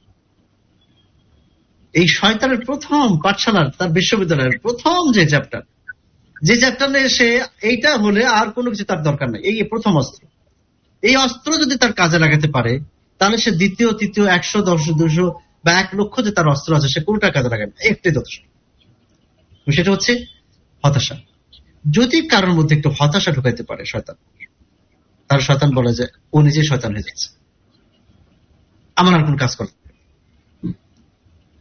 এই শয়তানের প্রথম পাঠশালার, তার বিশ্ববিদ্যালয়ের প্রথম যে চ্যাপ্টার নিয়ে সে এইটা হলে আর কোনো কিছু তার দরকার নেই, এই প্রথম অস্ত্র। এই অস্ত্র যদি তার কাজে লাগাতে পারে, তাহলে সে দ্বিতীয়, তৃতীয়, 100, 10, 200 বা 1 লক্ষ যে তার অস্ত্র আছে, সে কোনটা কাজে লাগাবে, একটাই যথেষ্ট। সেটা হচ্ছে হতাশা। যদি কারোর মধ্যে একটু হতাশা ঢুকাইতে পারে শয়তান, তার শয়তান বলে যে ও নিজে শয়তান হয়ে যাচ্ছে, আমার আর কোন কাজ করতে,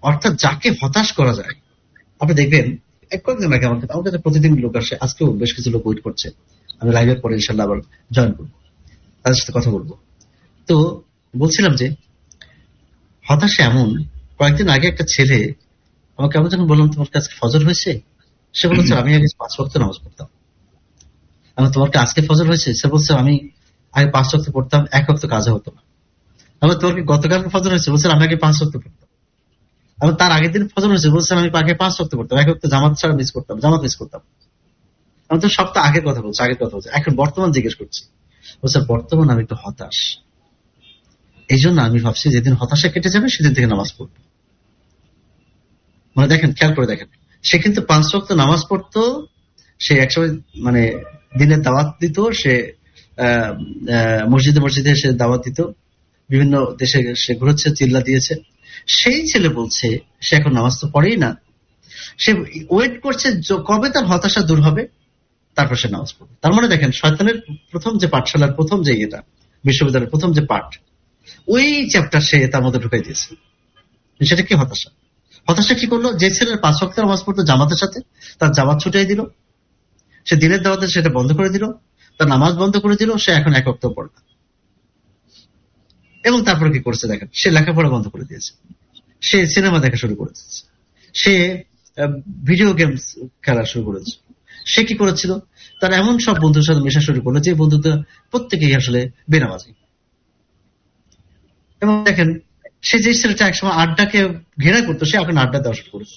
অর্থাৎ যাকে হতাশ করা যায়, আপনি দেখবেন কয়েকদিন আগে আমার কাছে প্রতিদিন লোক আসে, আজকেও বেশ কিছু লোক ওয়েট করছে, আমি লাইভের পরে ইনশাল্লাহ আবার জয়েন করবো, তাদের সাথে কথা বলবো। তো বলছিলাম যে হতাশা এমন, কয়েকদিন আগে একটা ছেলে আমাকে, আমি যখন বললাম তোমার কাছে ফজর হয়েছে, সে বলেছে আমি আগে 5 ওয়াক্ত নামাজ পড়তাম। আমি তোমার আজকে ফজর হয়েছে, সে বলছে আমি আগে 5 ওয়াক্ত পড়তাম, 1 ওয়াক্ত কাজে হতো না। আমার তোমার গতকালকে ফজর হয়েছে, বলছে আমি আগে 5 ওয়াক্ত পড়তাম। আমার তার আগের দিন ফজর হয়েছে, বলছেন আমি আগে 5 ওয়াক্ত পড়তাম, 1 ওয়াক্ত জামাত ছাড়া মিস করতাম, জামাত মিস করতাম। আমি তো সপ্তাহ আগের কথা বলছি, আগের কথা বলছি, এখন বর্তমান জিজ্ঞেস করছি। বলছে বর্তমান আমি একটু হতাশ, এই জন্য আমি ভাবছি যেদিন হতাশা কেটে যাবে সেদিন থেকে নামাজ পড়বো। মানে দেখেন, খেয়াল করে দেখেন, সে কিন্তু 5 ওয়াক্ত নামাজ পড়তো, সে একসময় মানে দিনের দাওয়াত দিত, সে মসজিদে মসজিদে সে দাওয়াত দিত, বিভিন্ন দেশে সে ঘুরেছে, চিল্লা দিয়েছে। সেই ছেলে বলছে সে এখন নামাজ তো পড়েই না, সে ওয়েট করছে কবে তার হতাশা দূর হবে, তারপর সে নামাজ পড়বে। তার মানে দেখেন, শয়তানের প্রথম যে পাঠশালার প্রথম যে এটা, বিশ্ববিদ্যালয়ের প্রথম যে পাঠ, ওই চ্যাপ্টার সে তার মধ্যে ঢুকাই দিয়েছে। সেটা কি হতাশা? হতাশা কি করলো? যে ছেলের 5 ওয়াক্ত নামাজ পড়তো জামাতের সাথে, তার জামাত ছুটাই দিল, সে দিনের দাওয়াতে সেটা বন্ধ করে দিল, তার নামাজ বন্ধ করে দিল, সে এখন 1 ওয়াক্ত পড়ে না। এবং তারপরে কি করছে দেখেন, সে লেখাপড়া বন্ধ করে দিয়েছে, সে সিনেমা দেখা শুরু করে দিয়েছে, সে ভিডিও গেমস খেলা শুরু করেছে। সে কি করেছিল, তার এমন সব বন্ধুর সাথে মেশা শুরু করলো যে বন্ধুদের প্রত্যেকেই আসলে বেনামাজি। এবং দেখেন, সে যে ছেলেটা একসময় আড্ডাকে ঘৃণা করতো, সে এখন আড্ডা দেওয়া শুরু করেছে।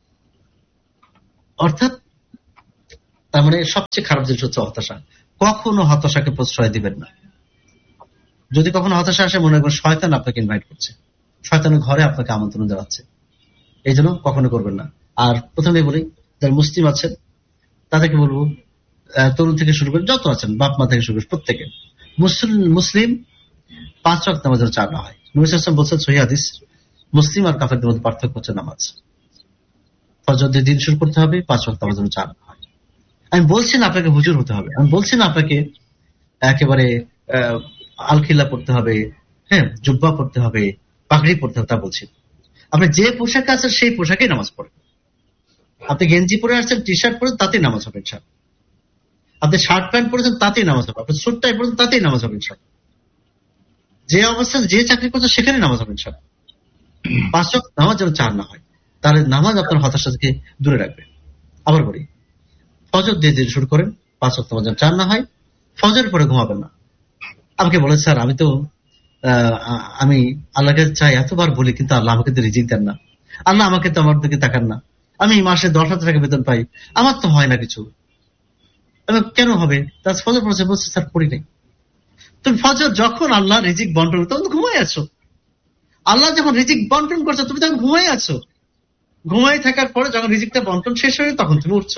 অর্থাৎ তার মানে সবচেয়ে খারাপ জিনিস হচ্ছে হতাশা। কখনো হতাশাকে প্রশ্রয় দিবেন না। যদি কখনো হতাশা আসে, মনে করবেন শয়তান আপনাকে ইনভাইট করছে, শয়তানের ঘরে আপনাকে আমন্ত্রণ জানাচ্ছে, এই জন্য কখনো করবেন না। আর প্রথমে বলি, যারা মুসলিম আছেন তাদেরকে বলবো, তরুণ থেকে শুরু করে যত আছেন, বাপ মা থেকে শুরু করে প্রত্যেকে মুসলিম 5 ওয়াক্ত নামাজের চার না হয়। নবী সাল্লাল্লাহু আলাইহি ওয়াসাল্লাম বলছেন সহিহ হাদিস, মুসলিম আর কাফেরদের মধ্যে পার্থক্য হচ্ছে নামাজ। ফজর দিয়ে দিন শুরু করতে হবে, 5 ওয়াক্ত নামাজের চার না হয়। আমি বলছি না আপনাকে হুজুর হতে হবে, আমি বলছি না আপনাকে একেবারে আলখিল্লা পড়তে হবে, হ্যাঁ জুব্বা পড়তে হবে, পাগড়ি পড়তে হবে, তা বলছি। আপনি যে পোশাকে আছেন সেই পোশাকেই নামাজ পড়েন। আপনি গেঞ্জি পরে আসছেন, টি শার্ট পরে, তাতেই নামাজ হবে ইনশাআল্লাহ। আপনি শার্ট প্যান্ট পরেছেন, তাতেই নামাজ হবে। আপনি স্যুট টাই পরেছেন, তাতেই নামাজ হবে ইনশাআল্লাহ। যে অবস্থায় যে চাকরি করছে সেখানে নামাজ হবে ইনশাআল্লাহ। 5 ওয়াক্ত নামাজ যেন চার না হয়, তাহলে নামাজ আপনার হতাশা থেকে দূরে রাখবে। আবার বলি, ফজর দিয়ে দিন শুরু করেন, 5 ওয়াক্ত নামাজ যেন চার না হয়, ফজর পরে ঘুমাবেন না। আমাকে বলে স্যার আমি আল্লাহকে চাই, এতবার বলি, কিন্তু আল্লাহ আমাকে তো রিজিক দেন না, আল্লাহ আমাকে তো আমার দিকে তাকান না, আমি মাসে 10,000 টাকা বেতন পাই, আমার তো হয় না কিছু, কেন হবে? তার ফজর পড়ছে, বলছে স্যার পড়ি নাই। তুমি ফজর যখন আল্লাহ রিজিক বন্টন, তখন ঘুমাই আছো। আল্লাহ যখন রিজিক বন্টন করছো, তুমি তখন ঘুমাই আছো। ঘুমাই থাকার পরে যখন রিজিকটা বন্টন শেষ হয়ে, তখন তুমি উঠছো।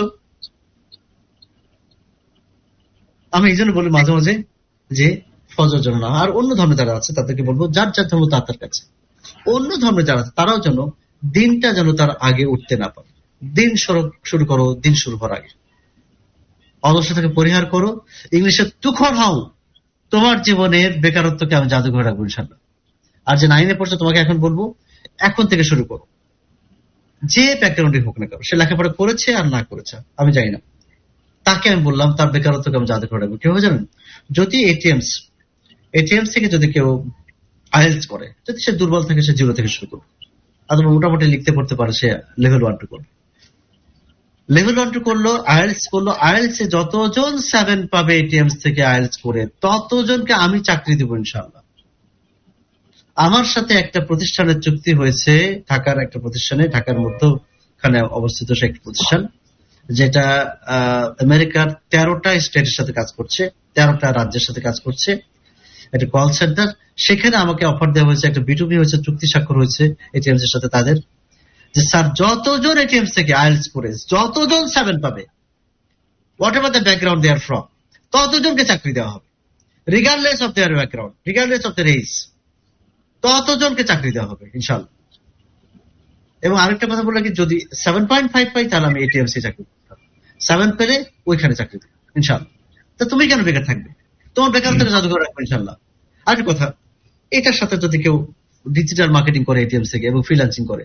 আমি এই জন্য বলি মাঝে মাঝে যে ফজর যেন না। আর অন্য ধর্মে যারা আছে তাদেরকে বলবো, যার যার ধর্ম তার কাছে, অন্য ধর্মে যারা আছে তারাও যেন দিনটা যেন তার আগে উঠতে না পারে। দিন শুরু করো, দিন শুরু হওয়ার আগে অলসতাকে পরিহার করো। ইংলিশে তুখর হাও, তোমার জীবনের বেকারত্বকে আমি জাদুঘরে রাখবো ইনশাআল্লাহ। আর যে 9 পড়ছে, তোমাকে এখন বলবো, এখন থেকে শুরু করো। যে ব্যাকগ্রাউন্ডে হোক না কেন, সে লেখাপড়া করেছে আর না করেছে আমি জানি না, তাকে আমি বললাম তার বেকারত্বকে আমি জাদুঘরে রাখবো। কিভাবে জানেন? যদি এটিএমস থেকে যদি কেউ আইএলটিএস করে, যদি সে দুর্বল থাকে, সে 0 থেকে শুরু করবে। অথবা মোটামুটি লিখতে পড়তে পারে, সে লেভেল 1-2 করবে। লেভেল 1-2 করলো, আইএলটিএস করলো, আইএলটিএস এ যতজন 7 পাবে এটিএমস থেকে আইএলটিএস করে, ততজনকে আমি চাকরি দেবো ইনশাআল্লাহ। আমার সাথে একটা প্রতিষ্ঠানের চুক্তি হয়েছে, ঢাকার একটা প্রতিষ্ঠানে, ঢাকার মধ্যখানে অবস্থিত সে একটা প্রতিষ্ঠান, যেটা আমেরিকার 13টা স্টেটের সাথে কাজ করছে, 13টা রাজ্যের সাথে কাজ করছে, একটা কল সেন্টার। সেখানে আমাকে অফার দেওয়া হয়েছে, একটা বিটুবি হয়েছে, চুক্তি স্বাক্ষর হয়েছে এটিএমস এর সাথে তাদের, যে স্যার যতজন এটিএমস থেকে আইএলটিএস করে যতজন 7 পাবে, what ever the background they are from, ততজনকে চাকরি দেওয়া হবে, regardless of their background, regardless of their age, ততজনকে চাকরি দেওয়া হবে ইনশাআল্লাহ। এবং আরেকটা কথা বললাম কি, যদি 7.5 পাই তাহলে আমি এটিএমসি চাকরি করতাম, 7 পেলে ওইখানে চাকরি দেবো ইনশাআল্লাহ। তা তুমি কেন বেকার থাকবে? তোমার বেকারত্বকে জাদুঘর রাখবো ইনশাআল্লাহ। আরেকটা কথা, এটার সাথে যদি কেউ ডিজিটাল মার্কেটিং করে এটিএমস থেকে এবং ফ্রিল্যান্সিং করে,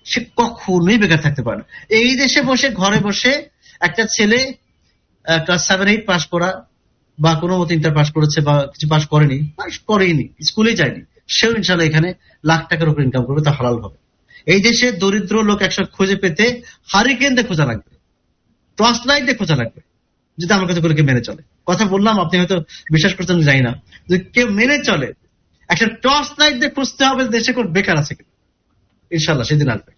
সে কখনোই বেকার থাকতে পারে না। এই দেশে বসে ঘরে বসে একটা ছেলে ক্লাস 7-8 পাস করা বা কোনো মতো ইন্টার পাস করেছে বা কিছু পাস করেনি, স্কুলে যায়নি, সেও ইনশাল্লাহ এখানে লাখ টাকার উপর ইনকাম করবে, তা হালাল হবে। এই দেশে দরিদ্র লোক একসাথে খুঁজে পেতে হারিকেন দিয়ে খোঁজা লাগবে, টর্চ লাইট দিয়ে খোঁজা লাগবে, যদি আমার কাছে কেউ মেনে চলে। কথা বললাম, আপনি হয়তো বিশ্বাস করছেন জানি না, যে কেউ মেনে চলে একটা টর্চ লাইট দিয়ে খুঁজতে হবে দেশে কোন বেকার আছে কিনা। ইনশাল্লাহ সেদিন আসবে।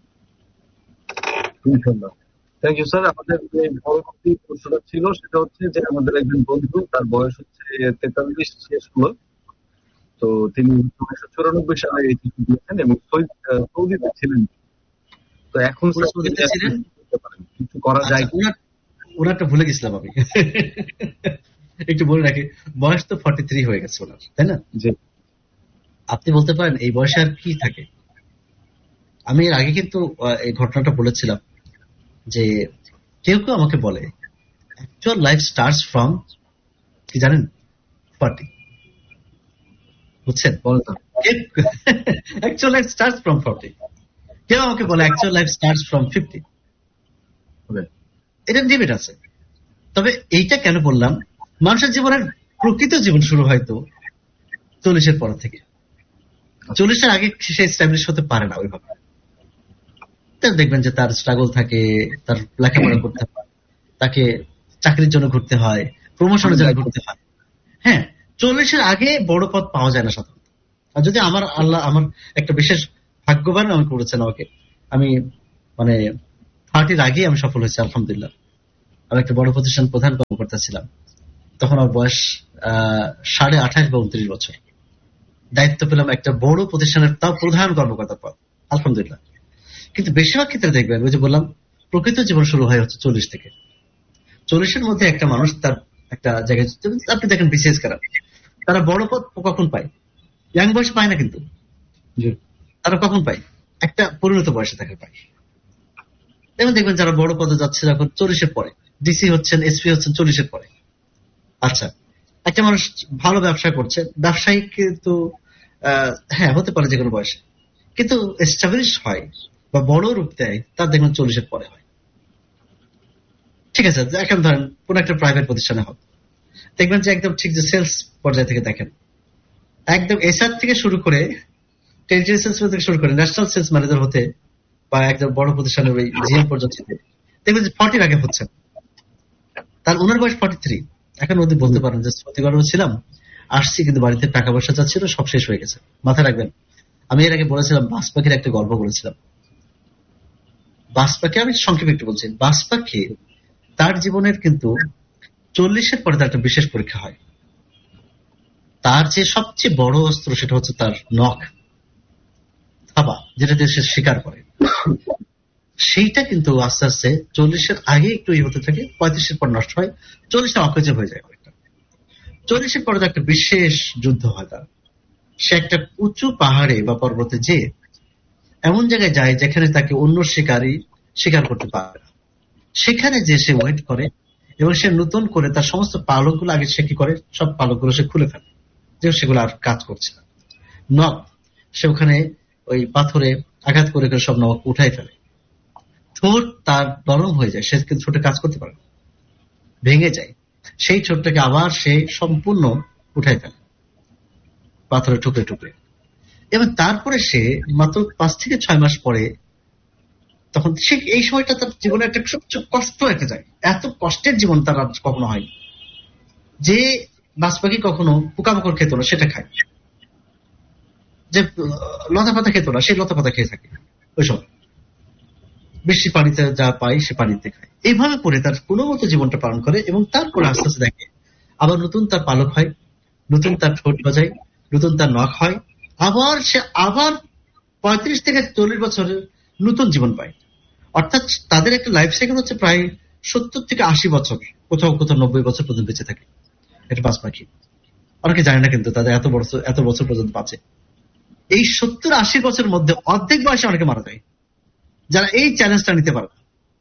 Thank you sir. আমাদের যে পরবর্তী প্রশ্নটা ছিল সেটা হচ্ছে যে আমাদের একজন বন্ধু, তার বয়স হচ্ছে 43 শেষ হলো, তো তিনি 1994 সালে এই চিঠি দিয়েছেন এবং সৌদিতে ছিলেন। তো এখন কিছু করা যায়? ওনারটা ভুলে গেছিলাম আমি, একটু বলে রাখি, বয়স তো 43 হয়ে গেছে ওনার, তাই না? আপনি বলতে পারেন এই বয়সে আর কি থাকে। আমি এর আগে কিন্তু এই ঘটনাটা বলেছিলাম যে কেউ কেউ আমাকে বলে অ্যাকচুয়াল লাইফ স্টার্টস ফ্রম, কি জানেন, 40, বুঝছেন? Actual life starts from 40। কেউ আমাকে বলে অ্যাকচুয়াল লাইফ স্টার্টস ফ্রম 50। এটা ডিবেট আছে। তবে এইটা কেন বললাম, মানুষের জীবনের প্রকৃত জীবন শুরু হয়তো 40-এর পর থেকে। 40-এর আগে সে এস্টাবলিশ হতে পারে না ওইভাবে। দেখবেন যে তার স্ট্রাগল থাকে, তার লেখাপড়া করতে হয়, তাকে চাকরির জন্য ঘুরতে হয়, প্রমোশনের জন্য ঘুরতে হয়। হ্যাঁ, 40-এর আগে বড় পদ পাওয়া যায় না সাধারণত। আর যদি আমার আল্লাহ আমার একটা বিশেষ ভাগ্যবান আমি করেছেন আমাকে, আমি মানে 30-এর আগে আমি সফল হয়েছি আলহামদুলিল্লাহ। আমি একটা বড় প্রতিষ্ঠান প্রধান কর্মকর্তা ছিলাম, তখন আমার বয়স 28.5 বা 29 বছর। দায়িত্ব পেলাম একটা বড় প্রতিষ্ঠানের, তাও প্রধান কর্মকর্তার পদ, আলহামদুলিল্লাহ। কিন্তু বেশিরভাগ ক্ষেত্রে দেখবেন, ওই যে বললাম প্রকৃত জীবন শুরু হয় হচ্ছে 40 থেকে। 40-এর মধ্যে একটা মানুষ তার একটা জায়গায়, আপনি দেখেন বিসিএস কারা, তারা বড় পদ কখন পায়? ইয়াং বয়সে পায় না, কিন্তু তারা কখন পায়? একটা পরিণত বয়সে তাকে পায়। যেমন দেখবেন যারা বড় পদে যাচ্ছে যখন 40-এর পরে, ডিসি হচ্ছেন, এসপি হচ্ছেন 40-এর পরে। আচ্ছা, একটা মানুষ ভালো ব্যবসা করছে, ব্যবসায়িক কিন্তু হ্যাঁ হতে পারে যে কোনো বয়সে, কিন্তু এস্টাবলিশ হয় বা বড় রূপ দেয় তার দেখবেন 40-এর পরে হয়। ঠিক আছে, এখন ধরেন কোন একটা প্রাইভেট প্রতিষ্ঠানে হোক, দেখবেন যে একদম ঠিক যে সেলস পর্যায় থেকে দেখেন, একদম এসআর থেকে শুরু করে, টেরিটরি সেলস থেকে শুরু করে ন্যাশনাল সেলস ম্যানেজার হতে বা একদম বড় প্রতিষ্ঠানের ওই জিএম পর্যন্ত দেখবেন যে 40-এর আগে হচ্ছে। তার ওনার বয়স 43। এখন ওদের বলতে পারেন যে সৌদি গর্বে ছিলাম, আসছি কিন্তু বাড়িতে টাকা পয়সা চাচ্ছিল, সব শেষ হয়ে গেছে। মাথায় রাখবেন, আমি এর আগে বলেছিলাম বাস পাখির একটা গল্প বলেছিলাম। বাস পাখি, আমি সংক্ষেপে একটু বলছি, বাস পাখি তার জীবনের কিন্তু 40-এর পরে তার একটা বিশেষ পরীক্ষা হয়। তার যে সবচেয়ে বড় অস্ত্র সেটা হচ্ছে তার নখ, থাবা, যেটা দিয়ে সে শিকার করে। সেইটা কিন্তু আস্তে আস্তে 40-এর আগে একটু হতে থাকে, 35-এর পর নষ্ট হয়, 40-টা অকেজ হয়ে যায় অনেকটা। 40-এর পরে একটা বিশেষ যুদ্ধ হয় তার। সে একটা উঁচু পাহাড়ে বা পর্বতে যে এমন জায়গায় যায় যেখানে তাকে অন্য শিকারী শিকার করতে পারে না, সেখানে যে সে ওয়েট করে এবং সে নতুন করে তার সমস্ত পালকগুলো, আগে সে কি করে সব পালকগুলো সে খুলে ফেলে, যে সেগুলো আর কাজ করছে না। নখ সে ওখানে ওই পাথরে আঘাত করে করে সব নখ উঠাই ফেলে। ঠোঁট তার নরম হয়ে যায়, সে কিন্তু ছোট কাজ করতে পারে, ভেঙে যায়। সেই ঠোঁটটাকে আবার সে সম্পূর্ণ উঠাই ফেলে পাথরে টুকরে টুকরে। এবং তারপরে সে মাত্র 5 থেকে 6 মাস পরে, তখন সে এই সময়টা তার জীবনে একটা সবচেয়ে কষ্ট একটা যায়। এত কষ্টের জীবন তার আর কখনো হয়নি। যে বাজ পাখি কখনো পোকামাকড় খেত না সেটা খায়, যে লতা পাতা খেত না সেই লতা পাতা খেয়ে থাকে ওই সময়, বেশি পানিতে যা পাই সে পানিতে খায়। এইভাবে করে তার কোনো মতো জীবনটা পালন করে এবং তারপরে আস্তে আস্তে দেখে আবার নতুন তার পালক হয়, নতুন তার ঠোঁট গজায়, নতুন তার নখ হয়, আবার সে আবার 35 থেকে 40 বছরের নতুন জীবন পায়। অর্থাৎ তাদের একটা লাইফ সাইকেল হচ্ছে প্রায় 70 থেকে 80 বছর, কোথাও কোথাও 90 বছর পর্যন্ত বেঁচে থাকে। এটা বাজ পাখি, অনেকে জানে না কিন্তু তাদের এত বছর পর্যন্ত বাঁচে। এই 70-80 বছরের মধ্যে অর্ধেক বয়সে অনেকে মারা যায়, যারা এই চ্যালেঞ্জটা নিতে পারে।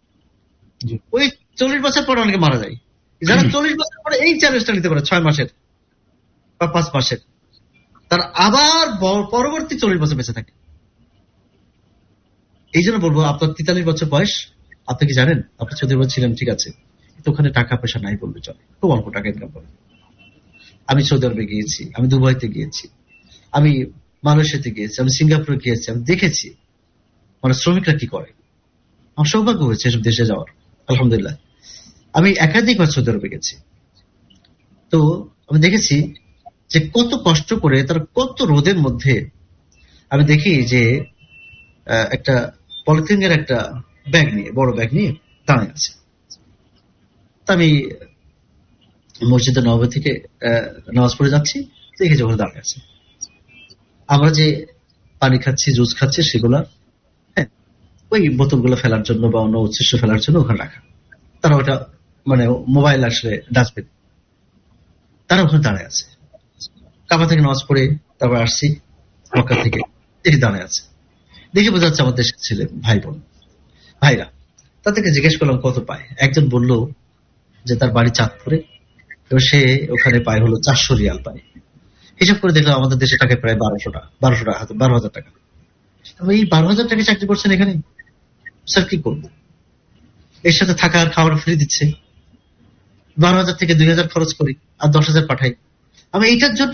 ওই 40 বছর পরে অনেকে মারা যায়, যারা 40 বছর পরে এই চ্যালেঞ্জটা নিতে পারে 6 মাসের বা 5 মাসের, তারা আবার পরবর্তী 40 বছর বেঁচে থাকে। এই জন্য বলবো, আপনার 43 বছর বয়স, আপনি কি জানেন আপনি সৌদি আরবে ছিলেন, ঠিক আছে, কিন্তু ওখানে টাকা পয়সা নাই বললে চলে, খুব অল্প টাকা ইনকাম করে। আমি সৌদি আরবে গিয়েছি, আমি দুবাইতে গিয়েছি, আমি মালয়েশিয়াতে গিয়েছি, আমি সিঙ্গাপুরে গিয়েছি, আমি দেখেছি মানে শ্রমিকরা কি করে। আমার সৌভাগ্য হয়েছে এসব দেশে যাওয়ার, আলহামদুলিল্লাহ। আমি একাধিকবার সৌদি আরবে গেছি, তো আমি দেখেছি যে কত কষ্ট করে তারা, কত রোদের মধ্যে। আমি দেখি যে একটা পলিথিনের একটা ব্যাগ নিয়ে, বড় ব্যাগ নিয়ে দাঁড়িয়ে আছে। তা আমি মসজিদে নববী থেকে নামাজ পড়ে যাচ্ছি, দেখি যে ওখানে দাঁড়িয়ে আছে। আমরা যে পানি খাচ্ছি, জুস খাচ্ছি, সেগুলা হ্যাঁ ওই বোতলগুলো ফেলার জন্য বা অন্য উচ্ছিষ্ট ফেলার জন্য ওখানে রাখা। তারা ওটা মানে মোবাইল আসলে ডাস্টবিন, তারা ওখানে দাঁড়িয়ে আছে। কাবা থেকে নামাজ পড়ে তারপর আসছি মক্কা থেকে, দেখি দাঁড়িয়ে আছে। দেখে বোঝা যাচ্ছে আমার দেশের ছেলে ভাই বোন, ভাইরা। তাদেরকে জিজ্ঞেস করলাম কত পায়। একজন বলল যে তার বাড়ি চাঁদপুরে, এবং সে ওখানে পায় হলো 400 রিয়াল পায়। হিসাব করে দেখলাম আমাদের দেশে টাকায় প্রায় 12,000 টাকা। এই 12,000 টাকা চাকরি করছেন এখানে, স্যার কি করবো? এর সাথে থাকা আর খাওয়ার ফ্রি দিচ্ছে। 12,000 থেকে 2,000 খরচ করি আর 10,000 পাঠাই। আমি এইটার জন্য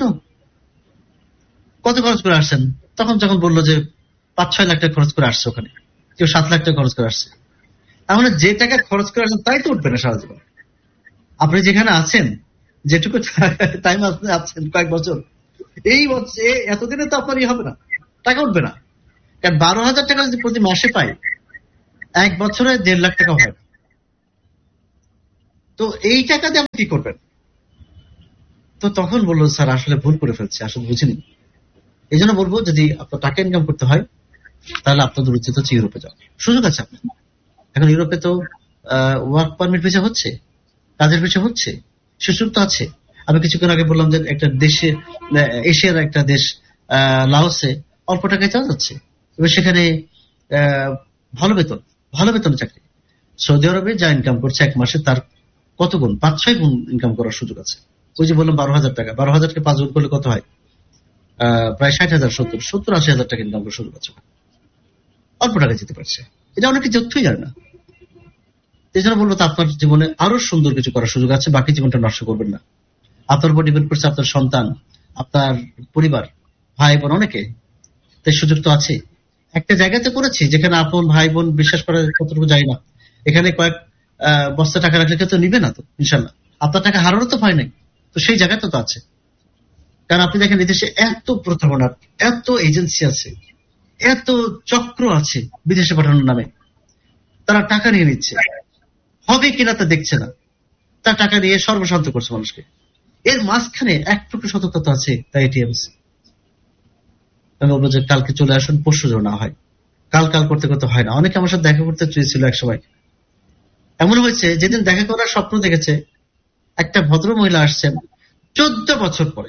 কত খরচ করে আসছেন? তখন যখন বললো যে 5-6 লাখ টাকা খরচ করে আসছে, ওখানে কেউ 7 লাখ টাকা খরচ করে আসছে। তার মানে যে টাকা খরচ করে আসছেন তাই তো উঠবে না সারা জীবন। আপনি যেখানে আছেন, যেটুকু টাইম আপনি আছেন, কয়েক বছর, এই বছর এতদিনে তো আপনার হবে না, টাকা উঠবে না। কারণ 12,000 টাকা যদি প্রতি মাসে পাই, 1 বছরে 1.5 লাখ টাকা হয়। তো এই টাকা দিয়ে আপনি কি করবেন? তো তখন বললো স্যার আসলে ভুল করে ফেলছে, আসলে বুঝিনি। এই জন্য বলবো, যদি আপনার টাকা ইনকাম করতে হয় তাহলে আপনাদের উচিত হচ্ছে ইউরোপে যাওয়া। সুযোগ আছে আপনার। এখন ইউরোপে তো ওয়ার্ক পারমিট ভিসা হচ্ছে, কাজের ভিসা হচ্ছে, সুযোগ তো আছে। আমি কিছুক্ষণ আগে বললাম যে একটা দেশে, এশিয়ার একটা দেশ লাওসে অল্প টাকায় যাওয়া যাচ্ছে, এবার সেখানে ভালো বেতন চাকরি। সৌদি আরবে যা ইনকাম করছে এক মাসে, তার কত গুণ, 5-6 গুণ ইনকাম করার সুযোগ আছে। ওই যে বললাম 12,000 টাকা, 12,000কে 5 গুণ করলে কত হয়? প্রায় 60,000, 70-80,000 টাকা ইনকাম করার সুযোগ আছে। অল্প টাকা যেতে পারছে, এটা অনেকে তথ্যই জানে না। এই জন্য বলবো, তো আপনার জীবনে আরো সুন্দর কিছু করার সুযোগ আছে, বাকি জীবনটা নষ্ট করবেন না। আপনার উপর ডিপেন্ড করছে আপনার সন্তান, আপনার পরিবার, ভাই বোন, অনেকে। তাই সুযোগ তো আছে। একটা জায়গাতে করেছি যেখানে আপন ভাই বোন বিশ্বাস করার কতটুকু যায় না। এখানে কয়েক বস্তা টাকা রাখলে কেউ তো নিবে না, তো ইনশাল্লাহ আপনার টাকা হারানো তো ভয় নাই। তো সেই জায়গাটা তো আছে। কারণ আপনি দেখেন এদেশে এত প্রতারণা, এত এজেন্সি আছে, এত চক্র আছে বিদেশে পাঠানোর নামে। তারা টাকা নিয়ে নিচ্ছে, হবে কিনা তা দেখছে না, তার টাকা নিয়ে সর্বশান্ত করছে মানুষকে। এর মাঝখানে একটুকু সতর্কতা তো আছে। তাই এটিএমস আমি বলবো যে কালকে চলে আসুন, পরশু যেন না হয়। কাল করতে করতে হয় না। অনেকে আমার সাথে দেখা করতে চেয়েছিল এক সময়। এমন হয়েছে যেদিন দেখা করার স্বপ্ন দেখেছে, একটা ভদ্র মহিলা আসছেন 14 বছর পরে।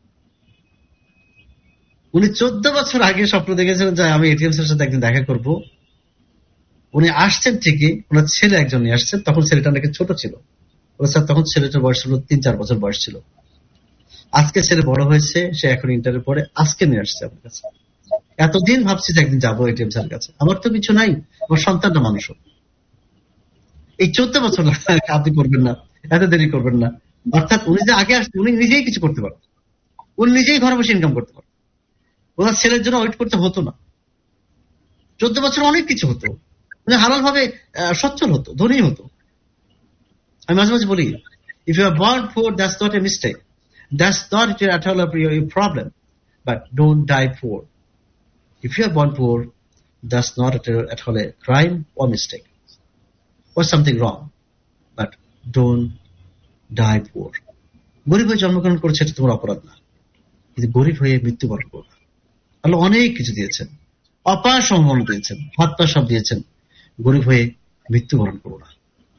উনি 14 বছর আগে স্বপ্ন দেখেছিলেন যে আমি এটিএমস এর সাথে একদিন দেখা করব। উনি আসছেন ঠিকই, ওনার ছেলে একজন নিয়ে আসছেন। তখন ছেলেটা নাকি ছোট ছিল। স্যার তখন ছেলেটার বয়স ছিল 3-4 বছর বয়স ছিল। আজকে ছেলে বড় হয়েছে, সে এখন ইন্টারে পড়ে, আজকে নিয়ে আসছে আমার কাছে। এতদিন ভাবছি যে একদিন যাবো এটিএম স্যারের কাছে। আমার তো কিছু নাই, আমার সন্তানটা মানুষ। এই 14 বছর আপনি করবেন না, এত দেরি করবেন না। অর্থাৎ উনি যে আগে আসছেন, উনি নিজেই কিছু করতে পারেন, উনি নিজেই ঘরে বসে ইনকাম করতে পারেন। ওনার ছেলের জন্য ওয়েট করতে হতো না। 14 বছর অনেক কিছু হতো, উনি হালাল ভাবে সচ্ছল হতো, ধনী হতো। আমি মাঝে মাঝে বলি, if you are born poor, that's not a mistake, that's not at all a problem, but don't die poor. If you are born poor, that's not at all a crime or mistake or something wrong, but don't die poor. গরিব হয়ে জন্মগ্রহণ করেছে, এটা তোমার অপরাধ না, কিন্তু গরিব হয়ে মৃত্যুবরণ করো না। আল্লাহ অনেক কিছু দিয়েছেন, অপার সম্মান দিয়েছেন, হাত পা সব দিয়েছেন, গরিব হয়ে মৃত্যুবরণ করো না।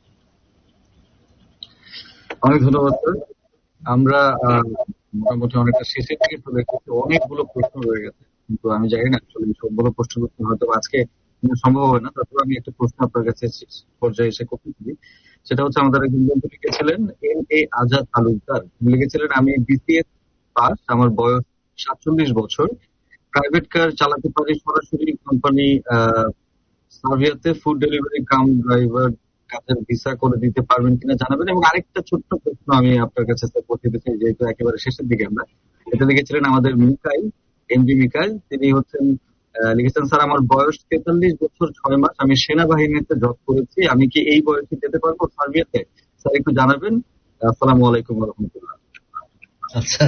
অনেক ধন্যবাদ স্যার। আমরা মোটামুটি অনেকটা শেষের দিকে চলে এসেছি। অনেকগুলো প্রশ্ন রয়ে গেছে, কিন্তু আমি জানি না আসলে সবগুলো প্রশ্ন করতে হয়তো আজকে সম্ভব হবে না। তারপর আমি একটা প্রশ্ন আপনার কাছে পর্যায়ে এসে করতে চাই। সেটা হচ্ছে, আমাদের একজন বন্ধু লিখেছিলেন, এম.এ. আজাদ তালুকদার লিখেছিলেন, আমি বিসিএস পাস, আমার বয়স 47 বছর, প্রাইভেট কার চালাতে পারি, সরাসরি company সার্বিয়াতে food delivery cum driver কাজের ভিসা করে দিতে পারবেন কিনা জানাবেন। এবং আরেকটা ছোট্ট প্রশ্ন আমি আপনার কাছে করতে চাই, যেহেতু একেবারে শেষের দিকে আমরা, এটা লিখেছিলেন আমাদের মিকাইল, এমডি মিকাইল। তিনি লিখেছেন, স্যার আমার বয়স 43 বছর 6 মাস, আমি সেনাবাহিনীতে জব করেছি, আমি কি এই বয়সে যেতে পারবো সার্বিয়াতে? স্যার একটু জানাবেন। আসসালামু আলাইকুম ওয়া রাহমাতুল্লাহ। আচ্ছা,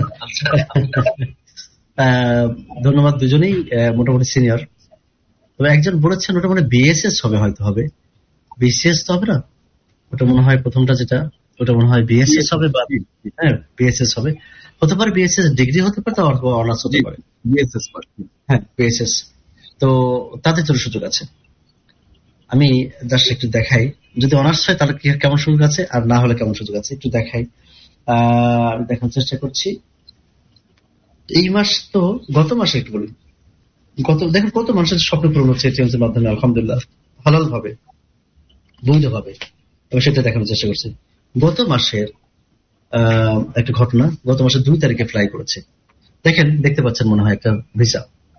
ধন্যবাদ। দুজনেই মোটামুটি সিনিয়র। তবে একজন বলেছেন ওটা মানে বিএসএস হবে, বিসিএস তো হবে না, ওটা মনে হয় প্রথমটা যেটা, ওটা মনে হয় বিএসএস হবে, বা হ্যাঁ বিএসএস হবে, হতে পারে বিএসএস ডিগ্রি হতে পারে, তা অনার্স হতে পারে, বিএসএস, হ্যাঁ বিএসএস। তো তাদের জন্য সুযোগ আছে। আমি জাস্ট একটু দেখাই, যদি অনার্স হয় তাহলে কেমন সুযোগ আছে, আর না হলে কেমন সুযোগ আছে একটু দেখাই। আমি দেখানোর চেষ্টা করছি। এই মাস তো, গত মাসে একটু বলি, দেখুন কত মানুষের স্বপ্ন পূরণ হচ্ছে এটিএমস এর মাধ্যমে, আলহামদুলিল্লাহ, হালাল ভাবে, বৈধ ভাবে। আমি সেটা দেখানোর চেষ্টা করছি। গত মাসের একটা ঘটনা, গত মাসের 2 তারিখে ফ্লাই করেছে। দেখেন, দেখতে পাচ্ছেন মনে হয় একটা ভিসা,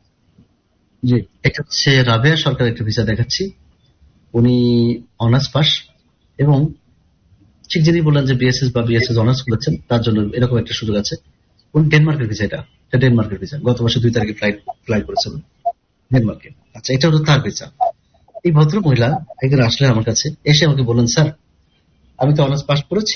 জি এটা হচ্ছে রাবেয়া সরকার একটা ভিসা দেখাচ্ছি। উনি অনার্স পাস, এবং ঠিক যিনি বললেন যে বিএসএস বা বিএসএস অনার্স করেছেন, তার জন্য এরকম একটা সুযোগ আছে। উনি ডেনমার্কের ভিসা, এটা ডেনমার্কের ভিসা, গত মাসে 2 তারিখে ফ্লাই করেছেন ডেনমার্কে। আচ্ছা, এটা হলো তার ভিসা। এই ভদ্র মহিলা একদিন আসলেন আমার কাছে, এসে আমাকে বললেন, স্যার আমি তো অনার্স পাস করেছি,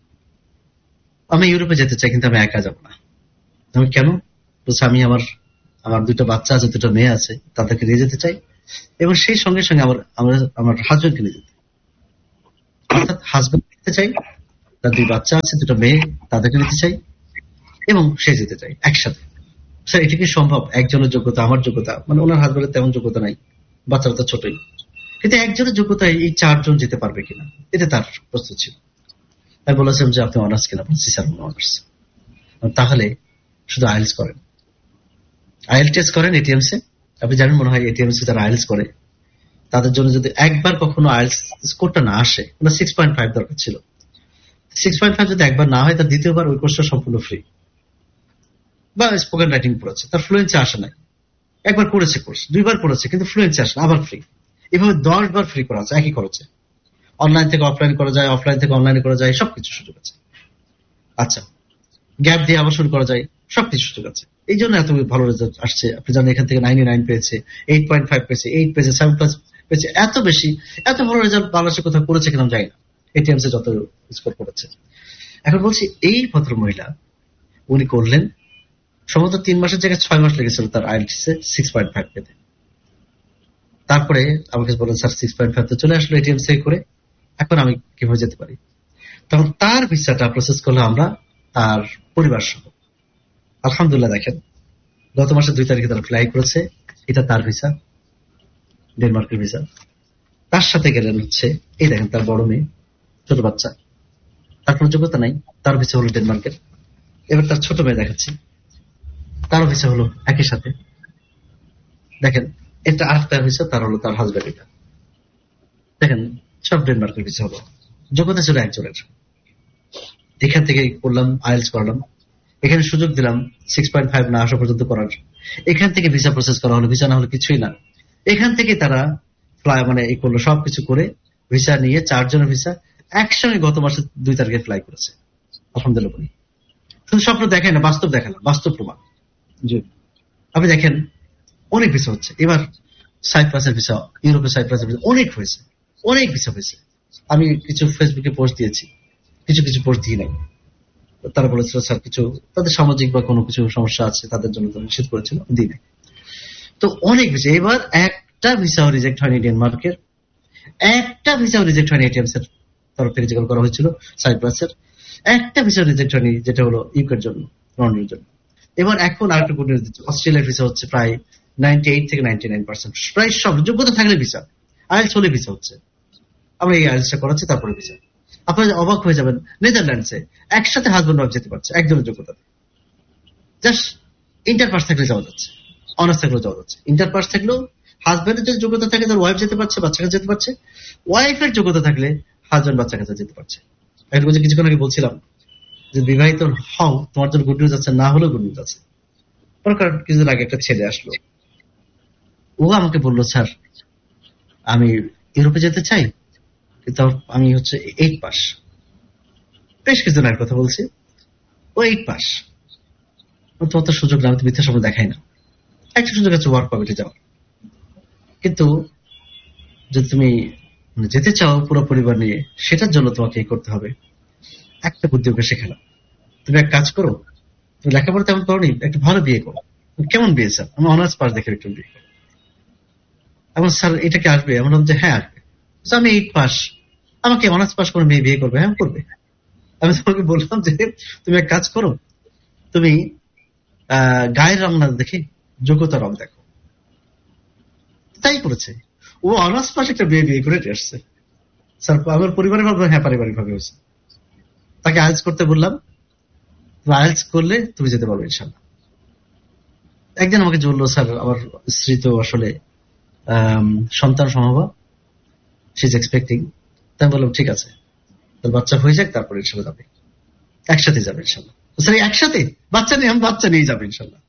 আমি ইউরোপে যেতে চাই, কিন্তু আমি একা যাবো না। আমি কেন? বলছে, আমি আমার 2টা বাচ্চা আছে, 2টা মেয়ে আছে, তাদেরকে নিয়ে যেতে চাই, এবং সেই সঙ্গে সঙ্গে আমার হাজবেন্ডকে নিয়ে যেতে, অর্থাৎ হাজবেন্ড নিতে চাই, তার 2 বাচ্চা আছে, 2টা মেয়ে, তাদেরকে নিতে চাই, এবং সে যেতে চাই একসাথে। স্যার এটা কি সম্ভব? একজনের যোগ্যতা, আমার যোগ্যতা, মানে ওনার হাজবেন্ডের তেমন যোগ্যতা নাই, বাচ্চারা তো ছোটই, কিন্তু একজনের যোগ্যতায় এই 4 জন যেতে পারবে কিনা, এটা তার প্রশ্ন ছিল। আমি বলেছিলাম যে আপনি অনার্স কিনা? বলছি স্যার অনার্স। তাহলে শুধু আইএলস করেন, আইএল টেস্ট করেন এটিএমস এ। আপনি জানেন মনে হয় এটিএমস এ যারা আইএলস করে তাদের জন্য যদি একবার কখনো আইএলস স্কোরটা না আসে, 6.5 দরকার ছিল, 6.5 যদি একবার না হয়, তার দ্বিতীয়বার ওই কোর্সটা সম্পূর্ণ ফ্রি। বা স্পোকেন রাইটিং পড়েছে, তার ফ্লুয়েন্সি আসে নাই, একবার করেছে কোর্স, 2বার করেছে, কিন্তু ফ্লুয়েন্সি আসে না, আবার ফ্রি। এভাবে 10 বার ফ্রি করা আছে একই খরচে। অনলাইন থেকে অফলাইন করা যায়, অফলাইন থেকে অনলাইনে করা যায়, সবকিছু সুযোগ আছে। আচ্ছা, গ্যাপ দিয়ে আবার শুরু করা যায়, সবকিছু সুযোগ আছে। এই জন্য এত ভালো রেজাল্ট আসছে। আপনি জানেন এখান থেকে 99 পেয়েছে, 8.5 পেয়েছে, 8 পেয়েছে, 7+ পেয়েছে, এত বেশি, এত ভালো রেজাল্ট বাংলাদেশে কোথাও করেছে কিনা যাই না, এটিএমস এ যত স্কোর করেছে। এখন বলছি, এই ভদ্র মহিলা উনি করলেন, সম্ভবত 3 মাসের জায়গায় 6 মাস লেগেছিল তার আইএলটিএস এ 6.5 পেতে। তারপরে আমাকে বলেন, স্যার 6.5 তো চলে আসলো এটিএমস এ করে, এখন আমি কিভাবে যেতে পারি? তখন তার ভিসাটা প্রসেস করলে আমরা, তার পরিবার সহ, আলহামদুলিল্লাহ। দেখেন, গত মাসের 2 তারিখে তারা ফ্লাই করেছে, এটা তার ভিসা, ডেনমার্কের ভিসা। তার সাথে গেলেন হচ্ছে, এই দেখেন তার বড় মেয়ে, ছোট বাচ্চা, তার কোনো যোগ্যতা নাই, তার ভিসা হলো ডেনমার্কের। এবার তার ছোট মেয়ে দেখাচ্ছি, তার ভিসা হলো একই সাথে। দেখেন, এটা আরেকটা ভিসা, তার হলো তার হাজব্যান্ড। এটা দেখেন, সব ডেনমার্কের ভিসা হলো, যোগ্যতা ছিল একজনের। এখান থেকে করলাম, আইএলস করলাম, এখানে সুযোগ দিলাম 6.5 না আসা পর্যন্ত করার, এখান থেকে ভিসা প্রসেস করা হলো, ভিসা না হলো কিছুই না। এখান থেকে তারা ফ্লাই এই করলো, সবকিছু করে ভিসা নিয়ে 4 জনের ভিসা একসঙ্গে গত মাসে 2 তারিখে ফ্লাই করেছে, আলহামদুলিল্লাহ বলি। শুধু স্বপ্ন দেখায় না, বাস্তব দেখালাম, বাস্তব প্রমাণ। জি, আপনি দেখেন অনেক ভিসা হচ্ছে এবার, সাইপ্রাসের ভিসা, ইউরোপের সাইপ্রাসের ভিসা অনেক হয়েছে, অনেক ভিসা হয়েছে। আমি কিছু ফেসবুকে পোস্ট দিয়েছি, কিছু পোস্ট দিই নাই। তারা বলেছিল স্যার কিছু তাদের সামাজিক বা কোনো কিছু সমস্যা আছে, তাদের জন্য নিষেধ করেছিল, দিই নাই। তো অনেক ভিসা, এবার একটা ভিসাও রিজেক্ট হয়নি ডেনমার্কের, একটা ভিসাও রিজেক্ট হয়নি এটিএমস এর তরফ থেকে যেগুলো করা হয়েছিল সাইপ্রাসের, একটা ভিসা রিজেক্ট হয়নি, যেটা হলো ইউকের জন্য, লন্ডনের জন্য। এবার এখন আরেকটা গুড নিউজ দিচ্ছে, অস্ট্রেলিয়ার ভিসা হচ্ছে প্রায় 98 থেকে 99%, প্রায় সব যোগ্যতা থাকলে ভিসা, আইএলস হলে ভিসা হচ্ছে। আমরা এই আইএলসটা করাচ্ছি, তারপরে ভিসা। আপনারা অবাক হয়ে যাবেন, নেদারল্যান্ডসে একসাথে হাজবেন্ড ওয়াইফ যেতে পারছে একজনের যোগ্যতা, জাস্ট ইন্টার পাস থাকলে যাওয়া যাচ্ছে, অনার্স থাকলেও যাওয়া যাচ্ছে। ইন্টার পাস থাকলেও হাজবেন্ডের যদি যোগ্যতা থাকে তার ওয়াইফ যেতে পারছে, বাচ্চা কাছে যেতে পারছে, ওয়াইফের যোগ্যতা থাকলে হাজবেন্ড বাচ্চা কাছে যেতে পারছে। এখন কিছুক্ষণ আগে বলছিলাম যে বিবাহিত হও, তোমার জন্য গুড নিউজ আছে, না হলেও গুড নিউজ আছে। কিছুদিন আগে একটা ছেলে আসলো, ও আমাকে বললো, স্যার আমি ইউরোপে যেতে চাই, কিন্তু আমি হচ্ছে 8 পাস, বেশ কিছুদিন কথা বলছি, ও 8 পাস, তোমার তো সুযোগ না, আমি তো মিথ্যা সময় দেখাই না। একটা সুযোগ আছে ওয়ার্ক পারমিটে যাওয়ার, কিন্তু যদি তুমি যেতে চাও পুরো পরিবার নিয়ে, সেটার জন্য তোমাকে করতে হবে একটা বুদ্ধি ওকে শেখালাম। তুমি এক কাজ করো, তুমি লেখাপড়া তেমন করোনি, একটা ভালো বিয়ে করো। কেমন বিয়ে স্যার? আমি অনার্স পাস দেখে একটু বিয়ে করো। এমন স্যার এটা কি আসবে? এমন যে হ্যাঁ আসবে। আমি 8 পাস, আমাকে অনার্স পাস করে মেয়ে বিয়ে করবে? হ্যাঁ করবে। আমি তোমাকে বললাম যে তুমি এক কাজ করো, তুমি গায়ের রং না দেখে যোগ্যতা রং দেখো। তাই করেছে, ও অনার্স পাস একটা বিয়ে করে আসছে। স্যার আমার পরিবারের ভাবে, হ্যাঁ পারিবারিক ভাবে হয়েছে। তাকে আইএলটিএস করতে বললাম, আইএলটিএস করলে তুমি যেতে পারবে ইনশাল্লাহ। একদিন আমাকে বললো, স্যার আমার স্ত্রী তো আসলে সন্তান সম্ভবা, শি ইজ এক্সপেক্টিং। তাই বললাম ঠিক আছে, তোর বাচ্চা হয়ে যাক, তারপরে ইনশাল্লাহ যাবে, একসাথে যাবে ইনশাল্লাহ। স্যার একসাথে বাচ্চা নিয়ে, আমি বাচ্চা নিয়ে যাবে ইনশাল্লাহ।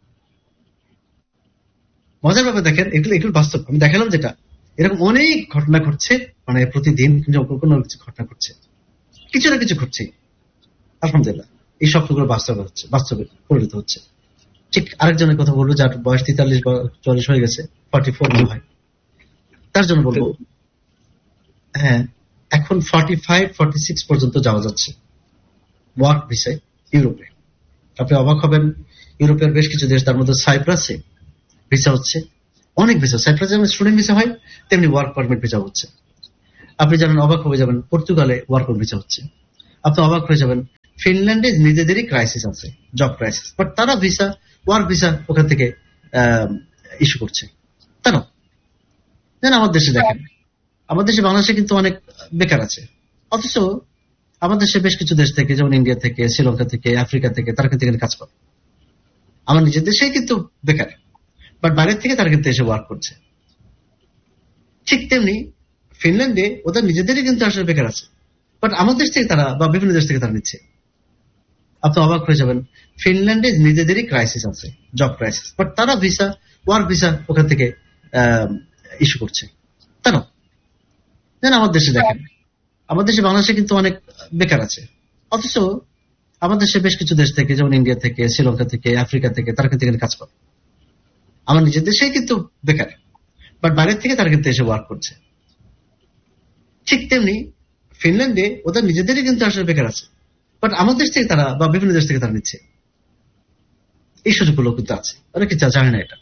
মজার ব্যাপার দেখেন, এগুলো বাস্তব। আমি দেখালাম যেটা, এরকম অনেক ঘটনা ঘটছে, মানে প্রতিদিন কোনো কিছু ঘটনা ঘটছে, কিছু না কিছু ঘটছে। আলহামদুলিল্লাহ এই স্বপ্নগুলো বাস্তবে পরিণত হচ্ছে। ঠিক আরেকজনের কথা বলবো, যার বয়স 43 বা 44 হয়ে গেছে, 44 মনে হয়, তার জন্য বলবো হ্যাঁ এখন 45-46 পর্যন্ত যাওয়া যাচ্ছে ওয়ার্ক ভিসায় ইউরোপে। আপনি অবাক হবেন, ইউরোপের বেশ কিছু দেশ, তার মধ্যে সাইপ্রাসে ভিসা হচ্ছে, অনেক ভিসা। সাইপ্রাসে যেমন স্টুডেন্ট ভিসা হয়, তেমনি ওয়ার্ক পারমিট ভিসা হচ্ছে। আপনি জানেন, অবাক হয়ে যাবেন, পর্তুগালে ওয়ার্ক পারমিট ভিসা হচ্ছে। আপনি অবাক হয়ে যাবেন, ফিনল্যান্ডে নিজেদেরই ক্রাইসিস আছে, জব ক্রাইসিস, বাট তারা ভিসা, ওয়ার্ক ভিসা ওখান থেকে ইস্যু করছে। কেন? আমার দেশে দেখেন, আমার দেশে বাংলাদেশে কিন্তু অনেক বেকার আছে, অথচ আমাদের দেশে বেশ কিছু দেশ থেকে, যেমন ইন্ডিয়া থেকে, শ্রীলঙ্কা থেকে, আফ্রিকা থেকে, তারা কিন্তু এখানে কাজ করে। আমার নিজের দেশেই কিন্তু বেকার, বাট বাইরের থেকে তারা কিন্তু এসে ওয়ার্ক করছে। ঠিক তেমনি ফিনল্যান্ডে ওদের নিজেদেরই কিন্তু আসলে বেকার আছে, বাট আমার দেশ থেকে তারা বা বিভিন্ন দেশ থেকে তারা নিচ্ছে। আপনি অবাক হয়ে যাবেন, ফিনল্যান্ডে নিজেদেরই ক্রাইসিস আছে, জব ক্রাইসিস, বাট তারা ভিসা, ওয়ার্ক ভিসা ওখান থেকে ইস্যু করছে। কেন? আমার দেশে দেখেন, আমার দেশে বাংলাদেশে কিন্তু অনেক বেকার আছে, অথচ আমার দেশে বেশ কিছু দেশ থেকে, যেমন ইন্ডিয়া থেকে, শ্রীলঙ্কা থেকে, আফ্রিকা থেকে, তারা কিন্তু এখানে কাজ করে। আমার নিজের দেশেই কিন্তু বেকার, বাট বাইরের থেকে তারা কিন্তু এসে ওয়ার্ক করছে। ঠিক তেমনি ফিনল্যান্ডে ওদের নিজেদেরই কিন্তু আসলে বেকার আছে, বাট আমার দেশ থেকে তারা বা বিভিন্ন দেশ থেকে তারা নিচ্ছে। এই সুযোগগুলো কিন্তু আছে, অনেকে জানে না এটা।